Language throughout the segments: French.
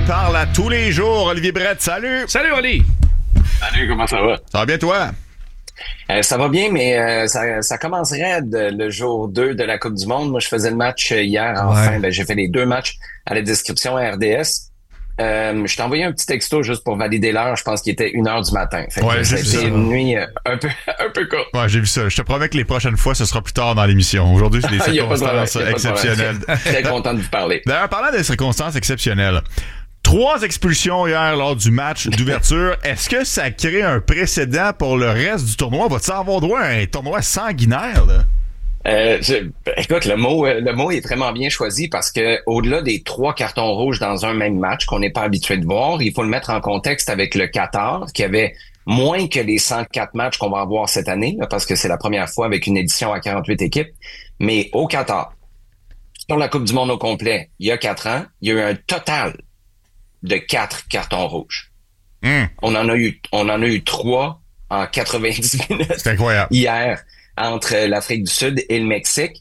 parle à tous les jours. Olivier Brett, salut! Salut, Oli! Salut, comment ça va? Ça va bien, toi? Ça va bien, mais ça commencerait le jour 2 de la Coupe du Monde. Moi, je faisais le match hier. Enfin, j'ai fait les 2 matchs à la description à RDS. Je t'ai envoyé un petit texto juste pour valider l'heure. Je pense qu'il était 1h du matin. C'était une nuit un peu courte. Ouais, j'ai vu ça. Je te promets que les prochaines fois, ce sera plus tard dans l'émission. Aujourd'hui, c'est des circonstances exceptionnelles. Très content de vous parler. D'ailleurs, parlant des circonstances exceptionnelles, 3 expulsions hier lors du match d'ouverture. Est-ce que ça crée un précédent pour le reste du tournoi? Va-t-il avoir droit à un tournoi sanguinaire, là? Écoute, le mot est vraiment bien choisi parce que au-delà des 3 cartons rouges dans un même match qu'on n'est pas habitué de voir, il faut le mettre en contexte avec le Qatar qui avait moins que les 104 matchs qu'on va avoir cette année, là, parce que c'est la première fois avec une édition à 48 équipes. Mais au Qatar, sur la Coupe du Monde au complet, il y a 4 ans, il y a eu un total de 4 cartons rouges. On en a eu 3 en 90 minutes. C'est incroyable. Hier, entre l'Afrique du Sud et le Mexique.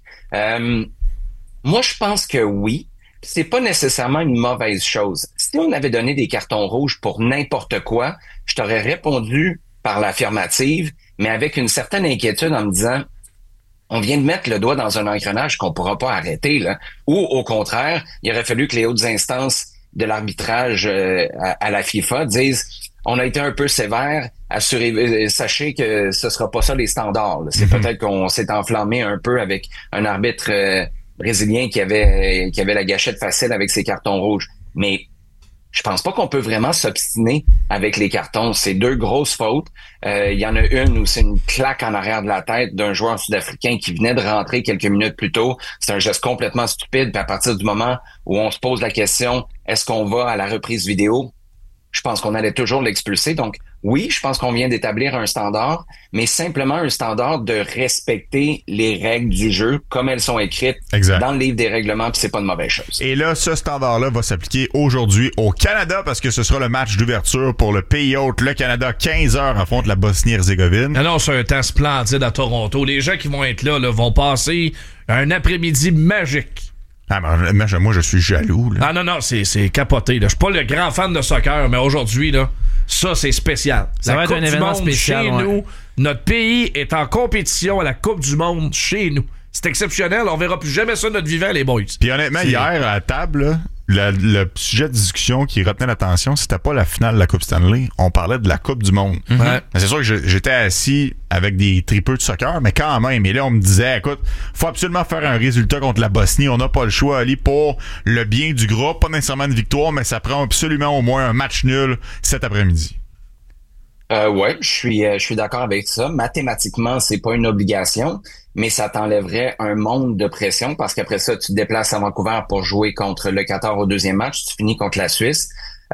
Moi, je pense que oui. C'est pas nécessairement une mauvaise chose. Si on avait donné des cartons rouges pour n'importe quoi, je t'aurais répondu par l'affirmative, mais avec une certaine inquiétude en me disant on vient de mettre le doigt dans un engrenage qu'on pourra pas arrêter, là. Ou au contraire, il aurait fallu que les hautes instances de l'arbitrage à la FIFA disent on a été un peu sévère, sachez que ce sera pas ça les standards. Là. C'est peut-être qu'on s'est enflammé un peu avec un arbitre brésilien qui avait la gâchette facile avec ses cartons rouges. Mais je pense pas qu'on peut vraiment s'obstiner avec les cartons. C'est 2 grosses fautes. Il y en a une où c'est une claque en arrière de la tête d'un joueur sud-africain qui venait de rentrer quelques minutes plus tôt. C'est un geste complètement stupide. Puis à partir du moment où on se pose la question, est-ce qu'on va à la reprise vidéo? Je pense qu'on allait toujours l'expulser. Donc, oui, je pense qu'on vient d'établir un standard, mais simplement un standard de respecter les règles du jeu comme elles sont écrites dans le livre des règlements, puis c'est pas une mauvaise chose. Et là, ce standard-là va s'appliquer aujourd'hui au Canada parce que ce sera le match d'ouverture pour le pays hôte. Le Canada, 15h, affronte la Bosnie-Herzégovine. Non, c'est un temps splendide à Toronto. Les gens qui vont être là, vont passer un après-midi magique. Ah, moi, je suis jaloux. Là. Ah non, c'est capoté. Là. Je suis pas le grand fan de soccer, mais aujourd'hui, là, ça, c'est spécial. Ça va être un événement spécial. Chez nous, notre pays est en compétition à la Coupe du Monde chez nous. C'est exceptionnel. On verra plus jamais ça de notre vivant, les boys. Puis honnêtement, hier, à la table, là, le sujet de discussion qui retenait l'attention, c'était pas la finale de la Coupe Stanley. On parlait de la Coupe du Monde. Ouais. C'est sûr que j'étais assis avec des tripeux de soccer, mais quand même. Et là, on me disait, écoute, faut absolument faire un résultat contre la Bosnie. On n'a pas le choix, Ali, pour le bien du groupe. Pas nécessairement une victoire, mais ça prend absolument au moins un match nul cet après-midi. Ouais, je suis d'accord avec ça. Mathématiquement, c'est pas une obligation, mais ça t'enlèverait un monde de pression parce qu'après ça, tu te déplaces à Vancouver pour jouer contre le Qatar au 2e match, tu finis contre la Suisse.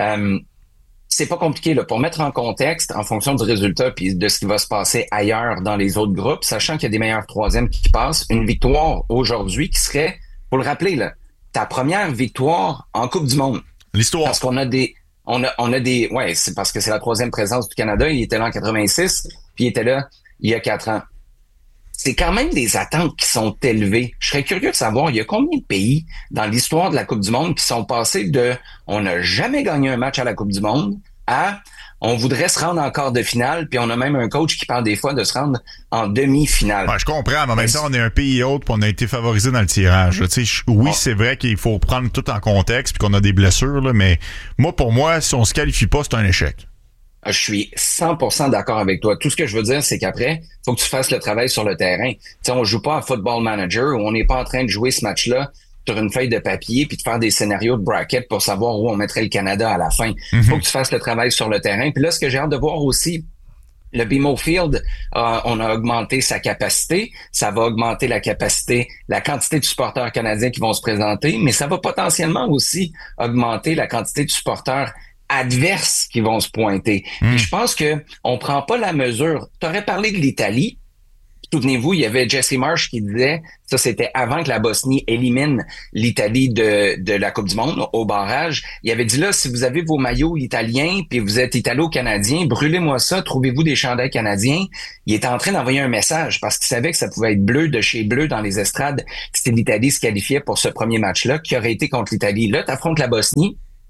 C'est pas compliqué là. Pour mettre en contexte, en fonction du résultat puis de ce qui va se passer ailleurs dans les autres groupes, sachant qu'il y a des meilleurs 3e qui passent, une victoire aujourd'hui qui serait, faut le rappeler là, ta première victoire en Coupe du Monde. L'histoire. Parce qu'on a des ouais, c'est parce que c'est la 3e présence du Canada. Il était là en 86, puis il était là il y a 4 ans. C'est quand même des attentes qui sont élevées. Je serais curieux de savoir, il y a combien de pays dans l'histoire de la Coupe du Monde qui sont passés de on n'a jamais gagné un match à la Coupe du Monde à on voudrait se rendre en quart de finale, puis on a même un coach qui parle des fois de se rendre en demi-finale. Ouais, je comprends, mais en même temps, on est un pays hôte puis on a été favorisé dans le tirage. C'est vrai qu'il faut prendre tout en contexte puis qu'on a des blessures, là, mais pour moi, si on se qualifie pas, c'est un échec. Je suis 100% d'accord avec toi. Tout ce que je veux dire, c'est qu'après, faut que tu fasses le travail sur le terrain. T'sais, on joue pas à Football Manager où on n'est pas en train de jouer ce match-là sur une feuille de papier puis de faire des scénarios de bracket pour savoir où on mettrait le Canada à la fin. Faut que tu fasses le travail sur le terrain. Puis là, ce que j'ai hâte de voir aussi, le BMO Field, on a augmenté sa capacité. Ça va augmenter la quantité de supporters canadiens qui vont se présenter, mais ça va potentiellement aussi augmenter la quantité de supporters adverses qui vont se pointer. Puis je pense que on prend pas la mesure. T'aurais parlé de l'Italie. Souvenez-vous, il y avait Jesse Marsh qui disait, ça c'était avant que la Bosnie élimine l'Italie de la Coupe du Monde au barrage. Il avait dit là, si vous avez vos maillots italiens puis vous êtes italo-canadien, brûlez-moi ça, trouvez-vous des chandails canadiens. Il était en train d'envoyer un message parce qu'il savait que ça pouvait être bleu de chez bleu dans les estrades. C'était l'Italie se qualifiait pour ce premier match-là qui aurait été contre l'Italie. Là, t'affrontes la Bosnie.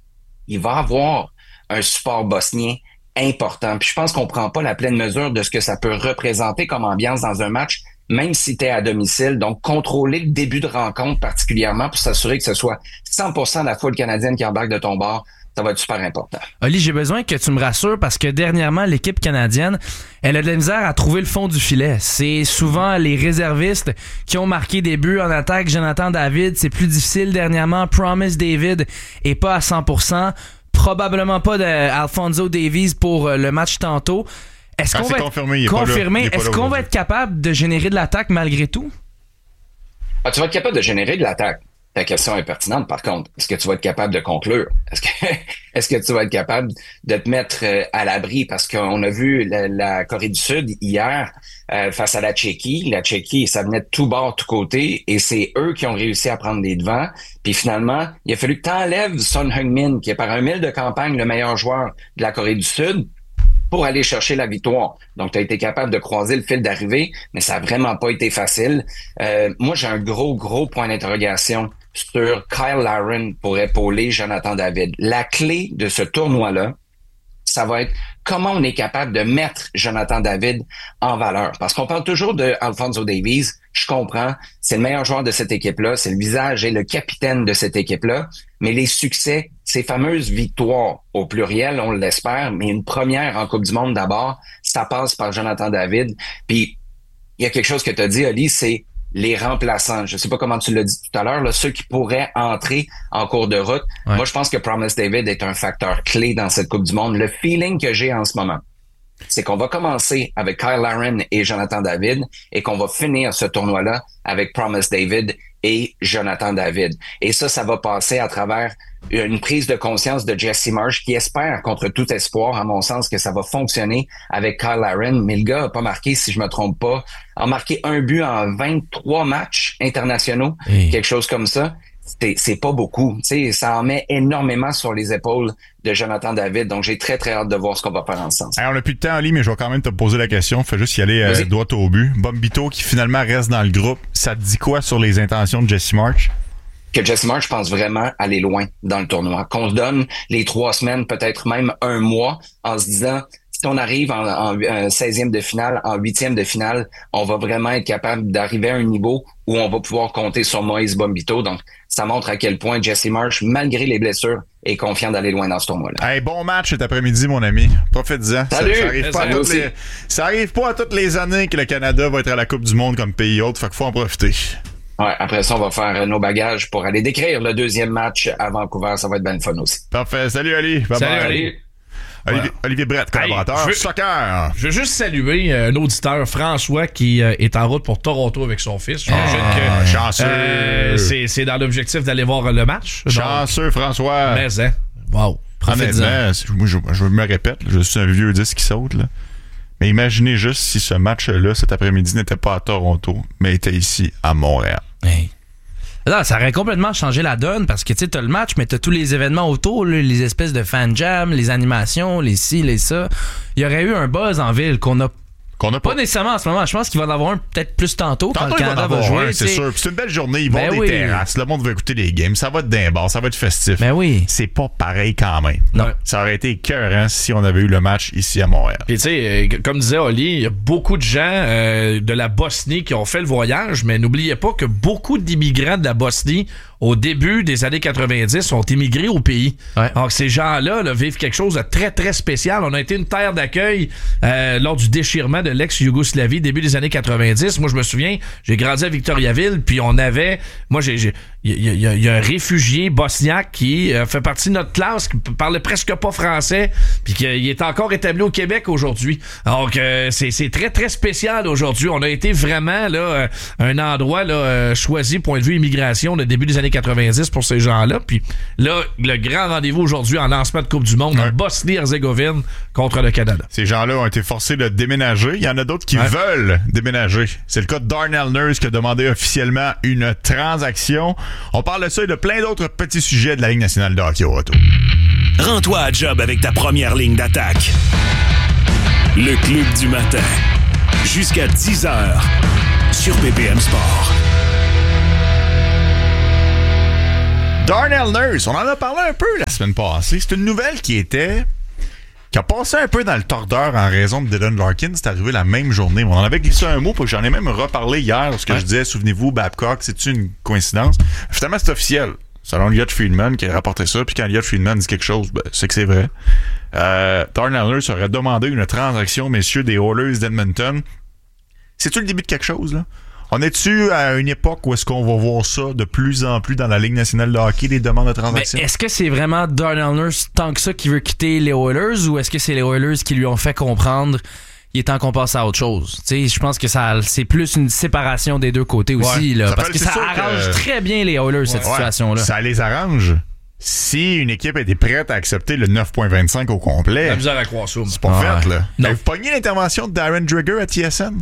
il va avoir un support bosnien important. Puis je pense qu'on prend pas la pleine mesure de ce que ça peut représenter comme ambiance dans un match, même si tu es à domicile. Donc, contrôler le début de rencontre particulièrement pour s'assurer que ce soit 100% de la foule canadienne qui embarque de ton bord, ça va être super important. Oli, j'ai besoin que tu me rassures parce que dernièrement, l'équipe canadienne, elle a de la misère à trouver le fond du filet. C'est souvent les réservistes qui ont marqué des buts en attaque. Jonathan David, c'est plus difficile dernièrement. Promise David est pas à 100%. Probablement pas d'Alphonso Davies pour le match tantôt. Est-ce qu'on va être confirmé? Est-ce qu'on va être capable de générer de l'attaque malgré tout? Tu vas être capable de générer de l'attaque. Ta question est pertinente, par contre. Est-ce que tu vas être capable de conclure? Est-ce que tu vas être capable de te mettre à l'abri? Parce qu'on a vu la Corée du Sud hier face à la Tchéquie. La Tchéquie, ça venait de tout bord, tout côté, et c'est eux qui ont réussi à prendre les devants. Puis finalement, il a fallu que tu enlèves Son Heung-min, qui est par 1 000 de campagne le meilleur joueur de la Corée du Sud, pour aller chercher la victoire. Donc, tu as été capable de croiser le fil d'arrivée, mais ça a vraiment pas été facile. Moi, j'ai un gros point d'interrogation sur Kyle Larin pour épauler Jonathan David. La clé de ce tournoi-là, ça va être comment on est capable de mettre Jonathan David en valeur. Parce qu'on parle toujours de Alphonso Davies, je comprends, c'est le meilleur joueur de cette équipe-là, c'est le visage et le capitaine de cette équipe-là, mais les succès, ces fameuses victoires, au pluriel, on l'espère, mais une première en Coupe du Monde d'abord, ça passe par Jonathan David. Puis, il y a quelque chose que tu as dit, Oli, c'est les remplaçants. Je sais pas comment tu l'as dit tout à l'heure, là, ceux qui pourraient entrer en cours de route. Ouais. Moi, je pense que Promise David est un facteur clé dans cette Coupe du Monde. Le feeling que j'ai en ce moment, c'est qu'on va commencer avec Kyle Larin et Jonathan David et qu'on va finir ce tournoi-là avec Promise David et Jonathan David. Et ça va passer à travers une prise de conscience de Jesse Marsh qui espère, contre tout espoir, à mon sens, que ça va fonctionner avec Kyle Larin. Mais le gars a pas marqué, si je me trompe pas, a marqué un but en 23 matchs internationaux, quelque chose comme ça. C'est pas beaucoup. T'sais, ça en met énormément sur les épaules de Jonathan David. Donc, j'ai très hâte de voir ce qu'on va faire ensemble. Alors, on n'a plus de temps, Ali, mais je vais quand même te poser la question. Fais juste y aller droit au but. Bombito, qui finalement reste dans le groupe, ça te dit quoi sur les intentions de Jesse Marsh? Que Jesse Marsh pense vraiment aller loin dans le tournoi. Qu'on se donne les 3 semaines, peut-être même 1 mois, en se disant... Si on arrive en 16e de finale, en 8e de finale, on va vraiment être capable d'arriver à un niveau où on va pouvoir compter sur Moïse Bombito. Donc, ça montre à quel point Jesse Marsh, malgré les blessures, est confiant d'aller loin dans ce tournoi-là. Hey, bon match cet après-midi, mon ami. Profite-en. Salut! Ça arrive pas à toutes les années que le Canada va être à la Coupe du Monde comme pays hôte. Fait qu'il faut en profiter. Ouais, après ça, on va faire nos bagages pour aller décrire le 2e match à Vancouver. Ça va être bien fun aussi. Parfait. Salut, Ali. Bye-bye. Salut, Ali. Olivier Brett, collaborateur, soccer. Je veux juste saluer un auditeur, François, qui est en route pour Toronto avec son fils. Chanceux. C'est dans l'objectif d'aller voir le match. Chanceux, donc, François. Mais, hein. Wow. Honnêtement, je me répète, je suis un vieux disque qui saute, là. Mais imaginez juste si ce match-là, cet après-midi, n'était pas à Toronto, mais était ici, à Montréal. Hey. Non, ça aurait complètement changé la donne parce que tu sais, t'as le match, mais t'as tous les événements autour, là, les espèces de fan jam, les animations, les ci, les ça. Il y aurait eu un buzz en ville qu'on n'a pas nécessairement en ce moment. Je pense qu'il va en avoir un peut-être plus tantôt quand le Canada va jouer. C'est sûr. Puis c'est une belle journée. Ils vont des terrasses. Le monde va écouter les games. Ça va être d'un bar. Ça va être festif. Ben oui. C'est pas pareil quand même. Non. Ça aurait été écœurant si on avait eu le match ici à Montréal. Puis tu sais, comme disait Oli, il y a beaucoup de gens de la Bosnie qui ont fait le voyage, mais n'oubliez pas que beaucoup d'immigrants de la Bosnie au début des années 90 ont immigré au pays. Ouais. Donc ces gens-là là, vivent quelque chose de très très spécial. On a été une terre d'accueil lors du déchirement de l'ex-Yougoslavie début des années 90. Moi je me souviens, j'ai grandi à Victoriaville, puis on avait, il y a un réfugié bosniaque qui fait partie de notre classe, qui parlait presque pas français, puis qui est encore établi au Québec aujourd'hui. Donc c'est très très spécial aujourd'hui. On a été vraiment là un endroit là choisi point de vue immigration le début des années 90 pour ces gens-là. Puis là, le grand rendez-vous aujourd'hui en lancement de Coupe du Monde en Bosnie-Herzégovine contre le Canada. Ces gens-là ont été forcés de déménager. Il y en a d'autres qui veulent déménager. C'est le cas de Darnell Nurse qui a demandé officiellement une transaction. On parle de ça et de plein d'autres petits sujets de la Ligue nationale de hockey au retour. Rends-toi à job avec ta première ligne d'attaque. Le Club du matin. Jusqu'à 10h sur BPM Sport. Darnell Nurse, on en a parlé un peu la semaine passée. C'est une nouvelle qui a passé un peu dans le tordeur en raison de Dylan Larkin. C'est arrivé la même journée. On en avait glissé un mot, puis j'en ai même reparlé hier lorsque je disais, souvenez-vous, Babcock, c'est-tu une coïncidence? Finalement, c'est officiel. Selon Elliot Friedman qui a rapporté ça, puis quand Elliot Friedman dit quelque chose, c'est que c'est vrai. Darnell Nurse aurait demandé une transaction, messieurs, des Oilers d'Edmonton. C'est-tu le début de quelque chose, là? On est-tu à une époque où est-ce qu'on va voir ça de plus en plus dans la Ligue nationale de hockey, des demandes de transactions? Mais est-ce que c'est vraiment Darnell Nurse tant que ça qui veut quitter les Oilers ou est-ce que c'est les Oilers qui lui ont fait comprendre qu'il est temps qu'on passe à autre chose? Tu sais, je pense que c'est plus une séparation des deux côtés aussi, là, parce que ça arrange très bien les Oilers, cette situation-là. Ça les arrange. Si une équipe était prête à accepter le 9.25 au complet, la misère à croire ça. C'est pas fait, là. Vous pognez l'intervention de Darren Dreger à TSN?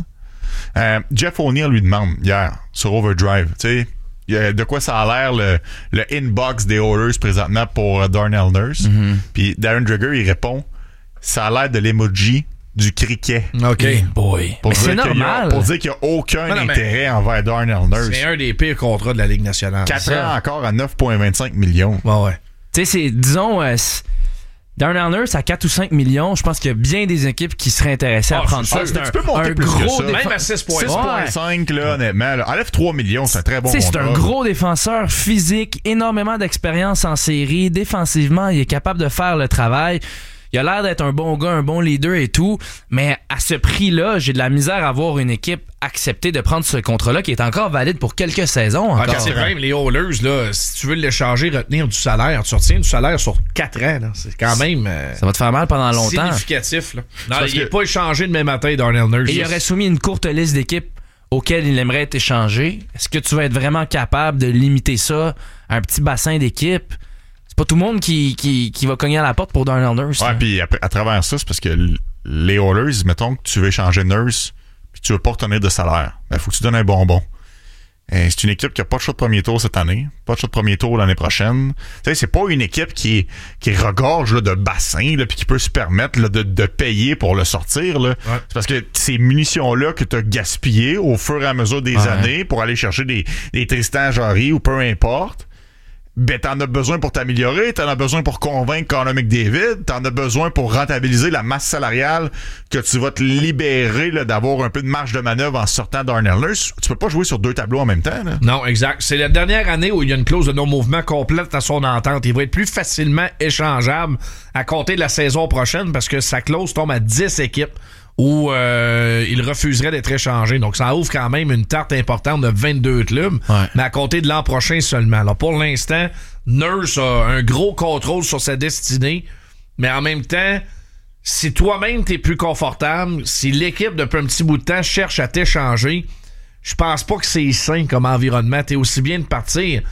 Jeff O'Neill lui demande hier sur Overdrive, tu sais, de quoi ça a l'air le inbox des Oilers présentement pour Darnell Nurse. Puis Darren Dreger, il répond, ça a l'air de l'emoji du criquet. OK. Hey boy. Mais c'est normal. Pour dire qu'il n'y a aucun intérêt envers Darnell Nurse. C'est un des pires contrats de la Ligue nationale. 4 ans encore à 9,25 millions. Ouais. Tu sais, disons, Darnell Nurse à 4 ou 5 millions, je pense qu'il y a bien des équipes qui seraient intéressées à prendre ça. Tu peux monter plus que ça. Même à 6,5. 6,5, là, honnêtement. Là. Enlève 3 millions, c'est un très bon contrat. C'est un gros défenseur physique, énormément d'expérience en série. Défensivement, il est capable de faire le travail. Il a l'air d'être un bon gars, un bon leader et tout, mais à ce prix-là, j'ai de la misère à voir une équipe accepter de prendre ce contrat-là qui est encore valide pour quelques saisons encore. C'est même les Oilers, là, si tu veux l'échanger, retenir du salaire, tu retiens du salaire sur 4 ans. Là. C'est quand même ça va te faire mal pendant longtemps. Significatif. Là. Non, il n'est pas échangé demain matin, Darnell Nurse. Et il aurait soumis une courte liste d'équipes auxquelles il aimerait être échangé. Est-ce que tu vas être vraiment capable de limiter ça à un petit bassin d'équipes? C'est pas tout le monde qui va cogner à la porte pour Darnell Nurse. Ouais, puis à travers ça, c'est parce que les Oilers, mettons que tu veux échanger Nurse, puis tu veux pas retenir de salaire, ben faut que tu donnes un bonbon. Et c'est une équipe qui a pas de choix de premier tour cette année, pas de choix de premier tour l'année prochaine. Tu sais, c'est pas une équipe qui regorge là, de bassin, là, puis qui peut se permettre là, de payer pour le sortir. Là. Ouais. C'est parce que ces munitions-là que tu as gaspillées au fur et à mesure des années pour aller chercher des Tristan Jarry ou peu importe. Ben, t'en as besoin pour t'améliorer, t'en as besoin pour convaincre Connor McDavid, t'en as besoin pour rentabiliser la masse salariale que tu vas te libérer là, d'avoir un peu de marge de manœuvre en sortant Darnell Nurse. Tu peux pas jouer sur deux tableaux en même temps. Là. Non, exact. C'est la dernière année où il y a une clause de non-mouvement complète à son entente. Il va être plus facilement échangeable à compter de la saison prochaine parce que sa clause tombe à 10 équipes où il refuserait d'être échangé. Donc, ça ouvre quand même une tarte importante de 22 clubs, mais à compter de l'an prochain seulement. Alors, pour l'instant, Nurse a un gros contrôle sur sa destinée, mais en même temps, si toi-même t'es plus confortable, si l'équipe, depuis un petit bout de temps, cherche à t'échanger, je pense pas que c'est sain comme environnement. T'es aussi bien de partir.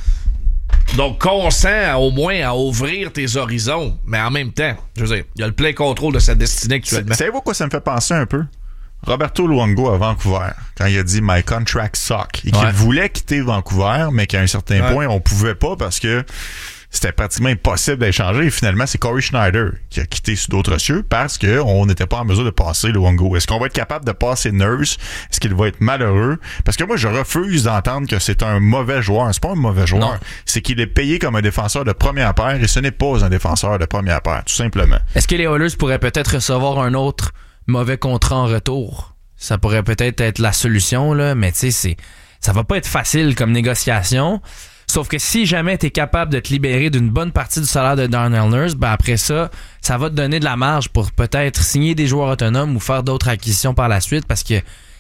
Donc, consent au moins à ouvrir tes horizons, mais en même temps, je veux dire, il y a le plein contrôle de sa destinée actuellement. Savez-vous quoi ça me fait penser un peu? Roberto Luongo à Vancouver, quand il a dit « My contract suck », et qu'il voulait quitter Vancouver, mais qu'à un certain point, on pouvait pas parce que c'était pratiquement impossible d'échanger. Et finalement, c'est Corey Schneider qui a quitté sous d'autres cieux parce qu'on n'était pas en mesure de passer Luongo. Est-ce qu'on va être capable de passer Nurse? Est-ce qu'il va être malheureux? Parce que moi, je refuse d'entendre que c'est un mauvais joueur. C'est pas un mauvais joueur. Non. C'est qu'il est payé comme un défenseur de première paire et ce n'est pas un défenseur de première paire, tout simplement. Est-ce que les Oilers pourraient peut-être recevoir un autre mauvais contrat en retour? Ça pourrait peut-être être la solution, là, mais tu sais, ça va pas être facile comme négociation. Sauf que si jamais tu es capable de te libérer d'une bonne partie du salaire de Darnell Nurse, ben après ça va te donner de la marge pour peut-être signer des joueurs autonomes ou faire d'autres acquisitions par la suite parce que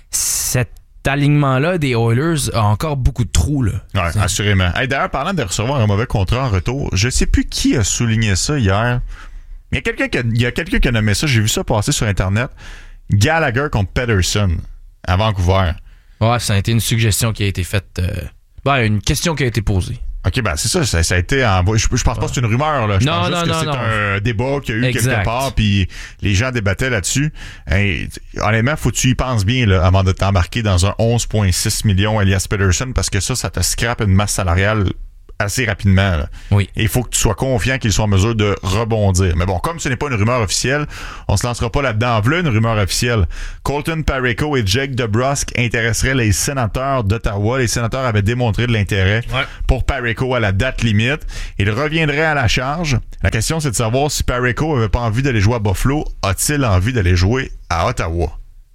cet alignement-là des Oilers a encore beaucoup de trous. Là. Ouais, assurément. Hey, d'ailleurs, parlant de recevoir un mauvais contrat en retour, je sais plus qui a souligné ça hier. Il y a quelqu'un qui a nommé ça, j'ai vu ça passer sur Internet. Gallagher contre Pettersson à Vancouver. Ouais, ça a été une suggestion qui a été faite... une question qui a été posée. OK, ben c'est ça a été je pense pas que c'est une rumeur là, je pense juste que c'est un débat qu'il y a eu quelque part puis les gens débattaient là-dessus. Hey, honnêtement, faut que tu y penses bien là avant de t'embarquer dans un 11,6 millions Elias Pettersson parce que ça te scrape une masse salariale assez rapidement. Là. Oui. Et il faut que tu sois confiant qu'ils soient en mesure de rebondir. Mais bon, comme ce n'est pas une rumeur officielle, on se lancera pas là-dedans. Voilà une rumeur officielle. Colton Parayko et Jake DeBrusk intéresseraient les Sénateurs d'Ottawa. Les Sénateurs avaient démontré de l'intérêt pour Parayko à la date limite. Il reviendrait à la charge. La question, c'est de savoir si Parayko avait pas envie d'aller jouer à Buffalo. A-t-il envie d'aller jouer à Ottawa?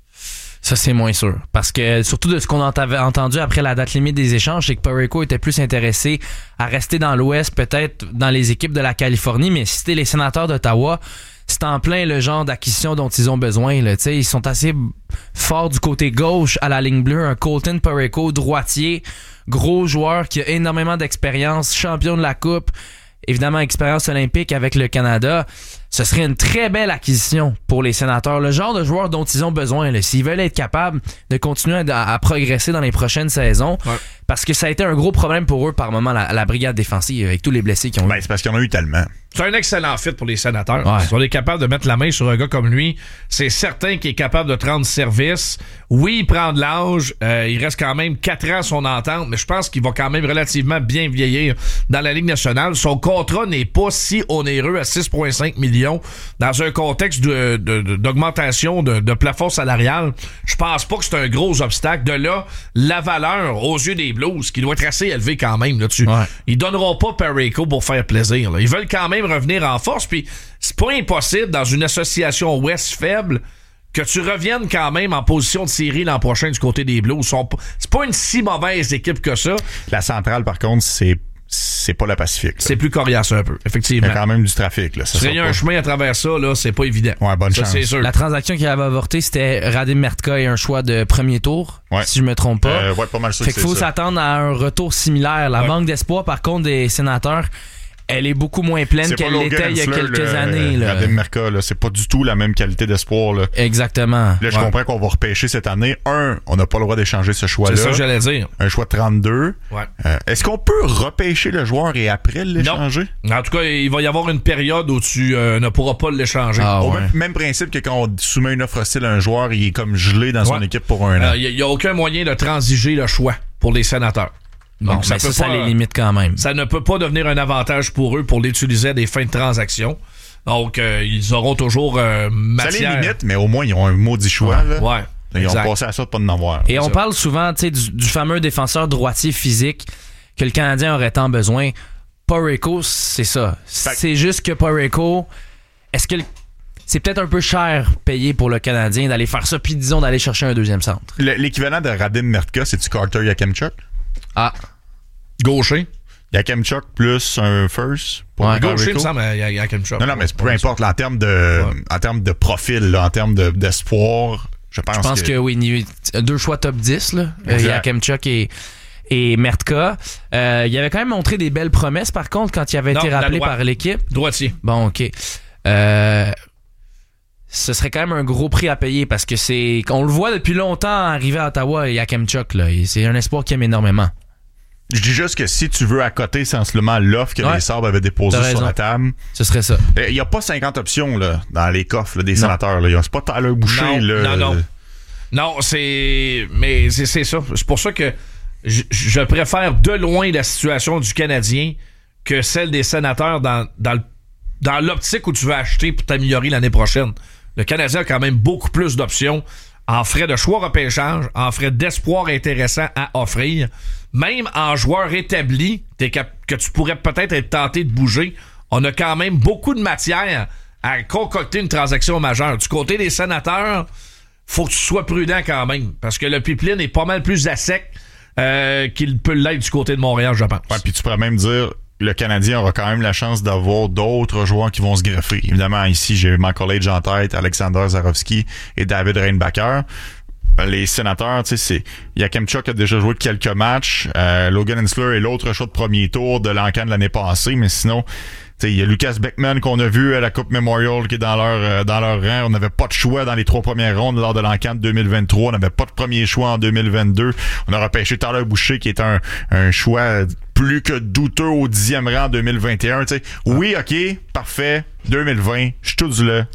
Ça, c'est moins sûr. Parce que, surtout de ce qu'on avait entendu après la date limite des échanges, c'est que Parayko était plus intéressé à rester dans l'Ouest, peut-être dans les équipes de la Californie, mais si c'était les Sénateurs d'Ottawa, c'est en plein le genre d'acquisition dont ils ont besoin. Là. Ils sont assez forts du côté gauche à la ligne bleue. Un Colton Parayko, droitier, gros joueur qui a énormément d'expérience, champion de la Coupe, évidemment expérience olympique avec le Canada. Ce serait une très belle acquisition pour les Sénateurs. Le genre de joueur dont ils ont besoin, là, s'ils veulent être capables de continuer à progresser dans les prochaines saisons. Ouais. Parce que ça a été un gros problème pour eux par moment, la brigade défensive, avec tous les blessés qu'ils ont eu. C'est parce qu'il y en a eu tellement. C'est un excellent fit pour les Sénateurs. Ouais. Si on est capable de mettre la main sur un gars comme lui, c'est certain qu'il est capable de te rendre service. Oui, il prend de l'âge. Il reste quand même 4 ans à son entente, mais je pense qu'il va quand même relativement bien vieillir dans la Ligue nationale. Son contrat n'est pas si onéreux à 6,5 millions. Dans un contexte d'augmentation de plafond salarial, je pense pas que c'est un gros obstacle. De là, la valeur aux yeux des Blues, qui doit être assez élevée quand même là-dessus. Ouais. Ils donneront pas Parayko pour faire plaisir. Là. Ils veulent quand même revenir en force, puis c'est pas impossible dans une association Ouest faible que tu reviennes quand même en position de série l'an prochain du côté des Blues. C'est pas une si mauvaise équipe que ça. La centrale, par contre, c'est pas la Pacifique. Là. C'est plus coriace un peu, effectivement. Il y a quand même du trafic. Là. Il y a un chemin à travers ça, là, c'est pas évident. Ouais, bonne chance. C'est sûr. La transaction qui avait avorté, c'était Radim Mertka et un choix de premier tour, si je me trompe pas. Ouais, pas mal sûr. Fait qu'il faut s'attendre à un retour similaire. La banque d'espoir, par contre, des Sénateurs, elle est beaucoup moins pleine qu'elle l'était il y a quelques années. Radim Mertka, là, c'est pas du tout la même qualité d'espoir. Là. Exactement. Là, je comprends qu'on va repêcher cette année. On n'a pas le droit d'échanger ce choix-là. C'est ça que j'allais dire. Un choix de 32. Ouais. Est-ce qu'on peut repêcher le joueur et après l'échanger? Non. En tout cas, il va y avoir une période où tu ne pourras pas l'échanger. Même principe que quand on soumet une offre hostile à un joueur, il est comme gelé dans son équipe pour un an. Il n'y a aucun moyen de transiger le choix pour les Sénateurs. Bon, donc, ça les limite quand même. Ça ne peut pas devenir un avantage pour eux pour l'utiliser à des fins de transaction. Donc, ils auront toujours matière. Ça les limite, mais au moins, ils ont un maudit choix. Là. Ouais. Ils ont passé à ça de pas en avoir. Et on parle souvent du fameux défenseur droitier physique que le Canadien aurait tant besoin. Parayko, c'est ça. C'est juste que Parayko, est-ce que c'est peut-être un peu cher payé pour le Canadien d'aller faire ça, puis disons d'aller chercher un deuxième centre. L'équivalent de Radim Mertka, c'est-tu Carter Yakemchuk? Ah. Gaucher. Yakemchuk plus un first. Pour Gaucher, il me semble, Yakemchuk. Non, mais peu importe, là, en termes de profil, là, en termes d'espoir, je pense que oui, 2 choix top 10, là. Yakemchuk et Mertka. Il avait quand même montré des belles promesses, par contre, quand il avait été rappelé par l'équipe. Droitier. Bon, OK. Ce serait quand même un gros prix à payer parce que on le voit depuis longtemps arriver à Ottawa et Yakemchuk, là. C'est un espoir qu'il aime énormément. Je dis juste que si tu veux accoter sensiblement l'offre que les Sabres avaient déposée sur la table, ce serait ça. Il n'y a pas 50 options là, dans les coffres là, des Sénateurs. C'est pas Tyler Boucher. Non, mais c'est ça. C'est pour ça que je préfère de loin la situation du Canadien que celle des Sénateurs dans l'optique où tu veux acheter pour t'améliorer l'année prochaine. Le Canadien a quand même beaucoup plus d'options en frais de choix repêchage, en frais d'espoir intéressant à offrir. Même en joueur établi que tu pourrais peut-être être tenté de bouger, on a quand même beaucoup de matière à concocter une transaction majeure. Du côté des Sénateurs, faut que tu sois prudent quand même, parce que le pipeline est pas mal plus à sec qu'il peut l'être du côté de Montréal, je pense. Ouais, puis tu pourrais même dire le Canadien aura quand même la chance d'avoir d'autres joueurs qui vont se greffer. Évidemment, ici, j'ai Macaulay en tête, Alexander Zarovski et David Reinbacher. Les Sénateurs, tu sais, Yakemchuk a déjà joué quelques matchs. Logan Hensler est l'autre choix de premier tour de l'encan de l'année passée, mais sinon, il y a Lucas Beckman qu'on a vu à la Coupe Memorial qui est dans leur rang. On n'avait pas de choix dans les 3 premières rondes lors de l'encan de 2023. On n'avait pas de premier choix en 2022. On a repêché Tyler Boucher qui est un choix plus que douteux au 10e rang en 2021. T'sais. Oui, OK, parfait. 2020, Stutzle,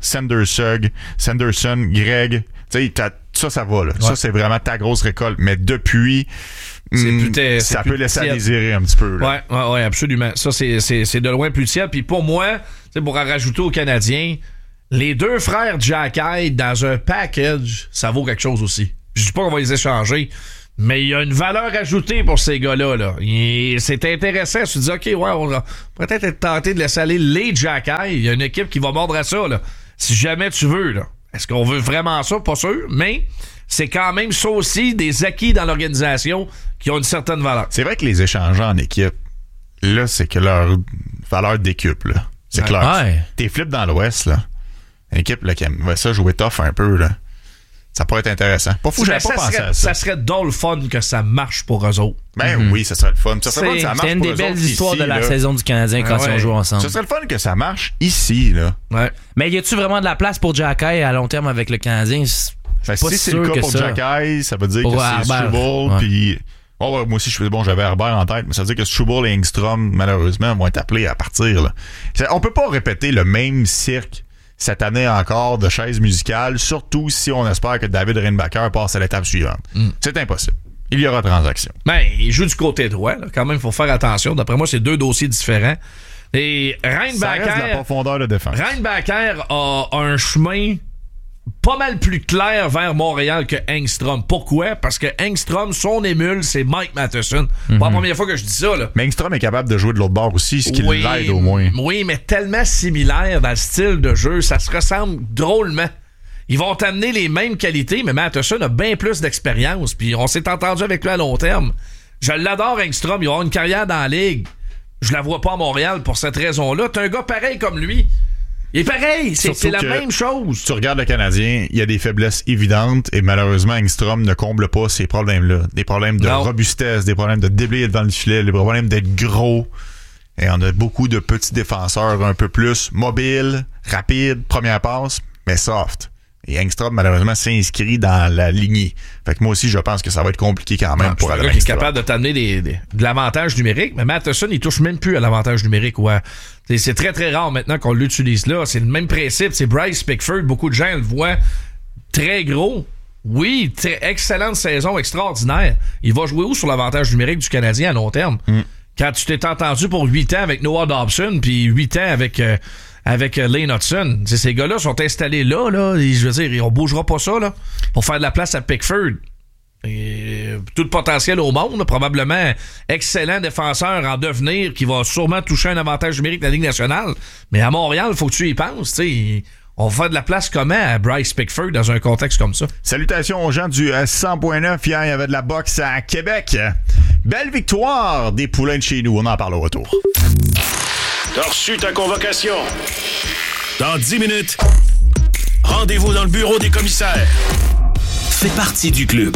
Sanderson, Greg. Ça va. Là. Ouais. Ça, c'est vraiment ta grosse récolte. Mais depuis Ça peut laisser à désirer un petit peu. Là. Ouais, absolument. Ça, c'est de loin plus tiède. Puis pour moi, pour en rajouter aux Canadiens, les deux frères Xhekaj dans un package, ça vaut quelque chose aussi. Je dis pas qu'on va les échanger, mais il y a une valeur ajoutée pour ces gars-là. Là. C'est intéressant. Je me dis, OK, ouais, on va peut-être être tenté de laisser aller les Xhekaj. Il y a une équipe qui va mordre à ça. Là. Si jamais tu veux. Là. Est-ce qu'on veut vraiment ça? Pas sûr. Mais c'est quand même ça aussi des acquis dans l'organisation qui ont une certaine valeur. C'est vrai que les échangeants en équipe, là, c'est que leur valeur décuple. Là. C'est clair. Ouais. T'es flip dans l'Ouest, là. Une équipe là, qui aimerait ça jouer tough un peu, là. Ça pourrait être intéressant. Pas fou, j'avais pas pensé à ça. Ça serait drôle le fun que ça marche pour eux autres. Ben oui, ça serait le fun. Ça serait fun que ça marche c'est une pour des eux belles autres histoires ici, de la là. saison du Canadien quand ils ont joué ensemble. Ça serait le fun que ça marche ici, là. Ouais. Mais y a-tu vraiment de la place pour Xhekaj à long terme avec le Canadien? Ben, si c'est le cas pour Xhekaj, ça veut dire que c'est Struble, puis... Oh, ouais, moi aussi, j'avais Herbert en tête, mais ça veut dire que Struble et Engstrom, malheureusement, vont être appelés à partir. Là. On peut pas répéter le même cirque cette année encore de chaises musicales, surtout si on espère que David Reinbacher passe à l'étape suivante. C'est impossible. Il y aura transaction. Ben, il joue du côté droit. Là. Quand même, il faut faire attention. D'après moi, c'est deux dossiers différents. Et Reinbacher... Ça reste de la profondeur de défense. Reinbacher a un chemin pas mal plus clair vers Montréal que Engstrom. Pourquoi? Parce que Engstrom, son émule, c'est Mike Matheson. Pas la première fois que je dis ça. Là. Mais Engstrom est capable de jouer de l'autre bord aussi, ce qui l'aide au moins. Oui, mais tellement similaire dans le style de jeu, ça se ressemble drôlement. Ils vont t'amener les mêmes qualités, mais Matheson a bien plus d'expérience. Puis on s'est entendu avec lui à long terme. Je l'adore, Engstrom. Il va avoir une carrière dans la Ligue. Je la vois pas à Montréal pour cette raison-là. T'es un gars pareil comme lui. Il est pareil, c'est la même chose. Tu regardes le Canadien, il y a des faiblesses évidentes et malheureusement, Engstrom ne comble pas ces problèmes-là. Des problèmes de robustesse, des problèmes de déblayer devant le filet, des problèmes d'être gros. Et on a beaucoup de petits défenseurs un peu plus mobiles, rapides, première passe, mais soft. Et Engstrom, malheureusement, s'inscrit dans la lignée. Fait que moi aussi, je pense que ça va être compliqué quand même pour aller. Il est capable de t'amener de l'avantage numérique, mais Matheson, il touche même plus à l'avantage numérique. Ouais. C'est très, très rare maintenant qu'on l'utilise là. C'est le même principe. C'est Bryce Pickford. Beaucoup de gens le voient très gros. Oui, excellente saison, extraordinaire. Il va jouer où sur l'avantage numérique du Canadien à long terme? Quand tu t'es entendu pour 8 ans avec Noah Dobson, puis 8 ans avec Lane Hudson. T'sais, ces gars-là sont installés là, je veux dire, on bougera pas ça là, pour faire de la place à Pickford. Et, tout le potentiel au monde, là, probablement excellent défenseur en devenir qui va sûrement toucher un avantage numérique de la Ligue nationale. Mais à Montréal, il faut que tu y penses. T'sais. On va faire de la place comment à Bryce Pickford dans un contexte comme ça? Salutations aux gens du 100.9. Hier, il y avait de la boxe à Québec. Belle victoire des Poulains de chez nous. On en parle au retour. T'as reçu ta convocation. Dans 10 minutes, rendez-vous dans le bureau des commissaires. Fais partie du club.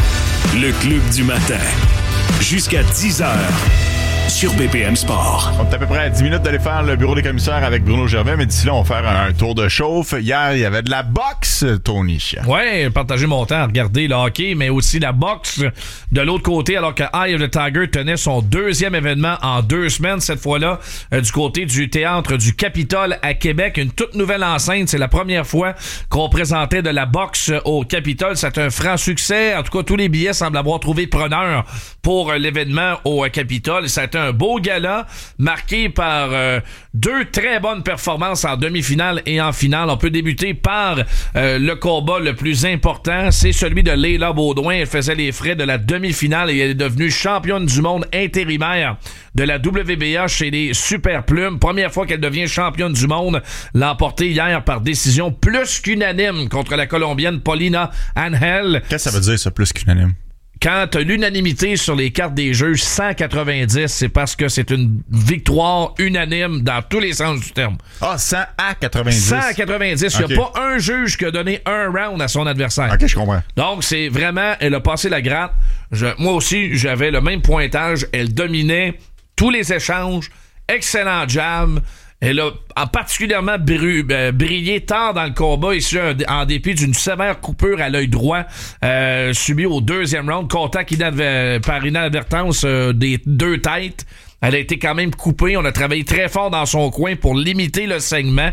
Le club du matin. Jusqu'à 10h. Sur BPM Sport. On est à peu près à 10 minutes d'aller faire le bureau des commissaires avec Bruno Gervais, mais d'ici là, on va faire un tour de chauffe. Hier, il y avait de la boxe, Tony. Ouais, partager mon temps à regarder le hockey, mais aussi la boxe de l'autre côté, alors que Eye of the Tiger tenait son deuxième événement en 2 semaines, cette fois-là, du côté du théâtre du Capitole à Québec. Une toute nouvelle enceinte. C'est la première fois qu'on présentait de la boxe au Capitole. C'est un franc succès. En tout cas, tous les billets semblent avoir trouvé preneur pour l'événement au Capitole. Ça a été un beau gala marqué par 2 très bonnes performances en demi-finale et en finale. On peut débuter par le combat le plus important. C'est celui de Leila Baudouin. Elle faisait les frais de la demi-finale et elle est devenue championne du monde intérimaire de la WBA chez les Super Plumes. Première fois qu'elle devient championne du monde. L'a emportée hier par décision plus qu'unanime contre la Colombienne Paulina Angel. Qu'est-ce que ça veut dire, ça, plus qu'unanime? Quand t'as l'unanimité sur les cartes des juges 190, c'est parce que c'est une victoire unanime dans tous les sens du terme. Ah, 100 à 90. 100 à 90. Il n'y a pas un juge qui a donné un round à son adversaire. OK, je comprends. Donc, c'est vraiment... Elle a passé la gratte. Moi aussi, j'avais le même pointage. Elle dominait tous les échanges. Excellent jab. Elle a particulièrement brillé tard dans le combat, ici en dépit d'une sévère coupure à l'œil droit subie au 2e round. Contact par inadvertance des 2 têtes. Elle a été quand même coupée. On a travaillé très fort dans son coin pour limiter le saignement.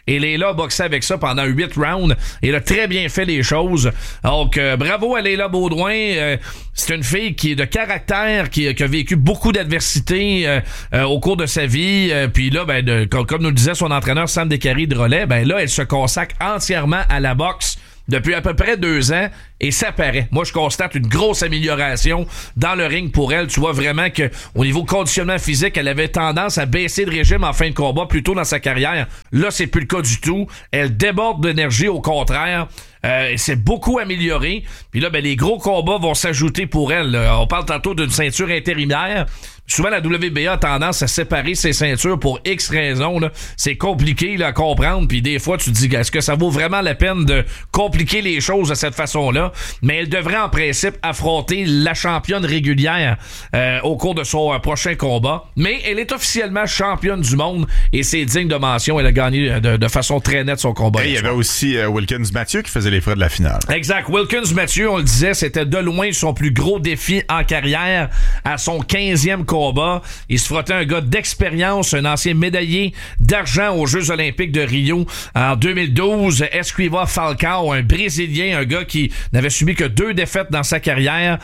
Et Layla a boxé avec ça pendant 8 rounds. Et elle a très bien fait les choses. Donc, bravo à Layla Baudouin. C'est une fille qui est de caractère, qui a vécu beaucoup d'adversité au cours de sa vie. Puis là, comme nous le disait son entraîneur Sam Descaries-Drolet, là, elle se consacre entièrement à la boxe depuis à peu près 2 ans, et ça paraît. Moi, je constate une grosse amélioration dans le ring pour elle. Tu vois vraiment que au niveau conditionnement physique, elle avait tendance à baisser de régime en fin de combat plus tôt dans sa carrière. Là, c'est plus le cas du tout. Elle déborde d'énergie, au contraire. Elle s'est beaucoup améliorée. Puis là, les gros combats vont s'ajouter pour elle. Là. On parle tantôt d'une ceinture intérimaire. Souvent, la WBA a tendance à séparer ses ceintures pour X raisons. Là. C'est compliqué là, à comprendre. Puis des fois, tu te dis, est-ce que ça vaut vraiment la peine de compliquer les choses de cette façon-là? Mais elle devrait en principe affronter la championne régulière au cours de son prochain combat. Mais elle est officiellement championne du monde et c'est digne de mention. Elle a gagné de façon très nette son combat. Et il y avait aussi Wilkins Mathieu qui faisait les frais de la finale. Exact. Wilkins Mathieu, on le disait, c'était de loin son plus gros défi en carrière. À son 15e combat, il se frottait un gars d'expérience, un ancien médaillé d'argent aux Jeux olympiques de Rio en 2012. Esquiva Falcao, un Brésilien, un gars qui n'avait subi que 2 défaites dans sa carrière.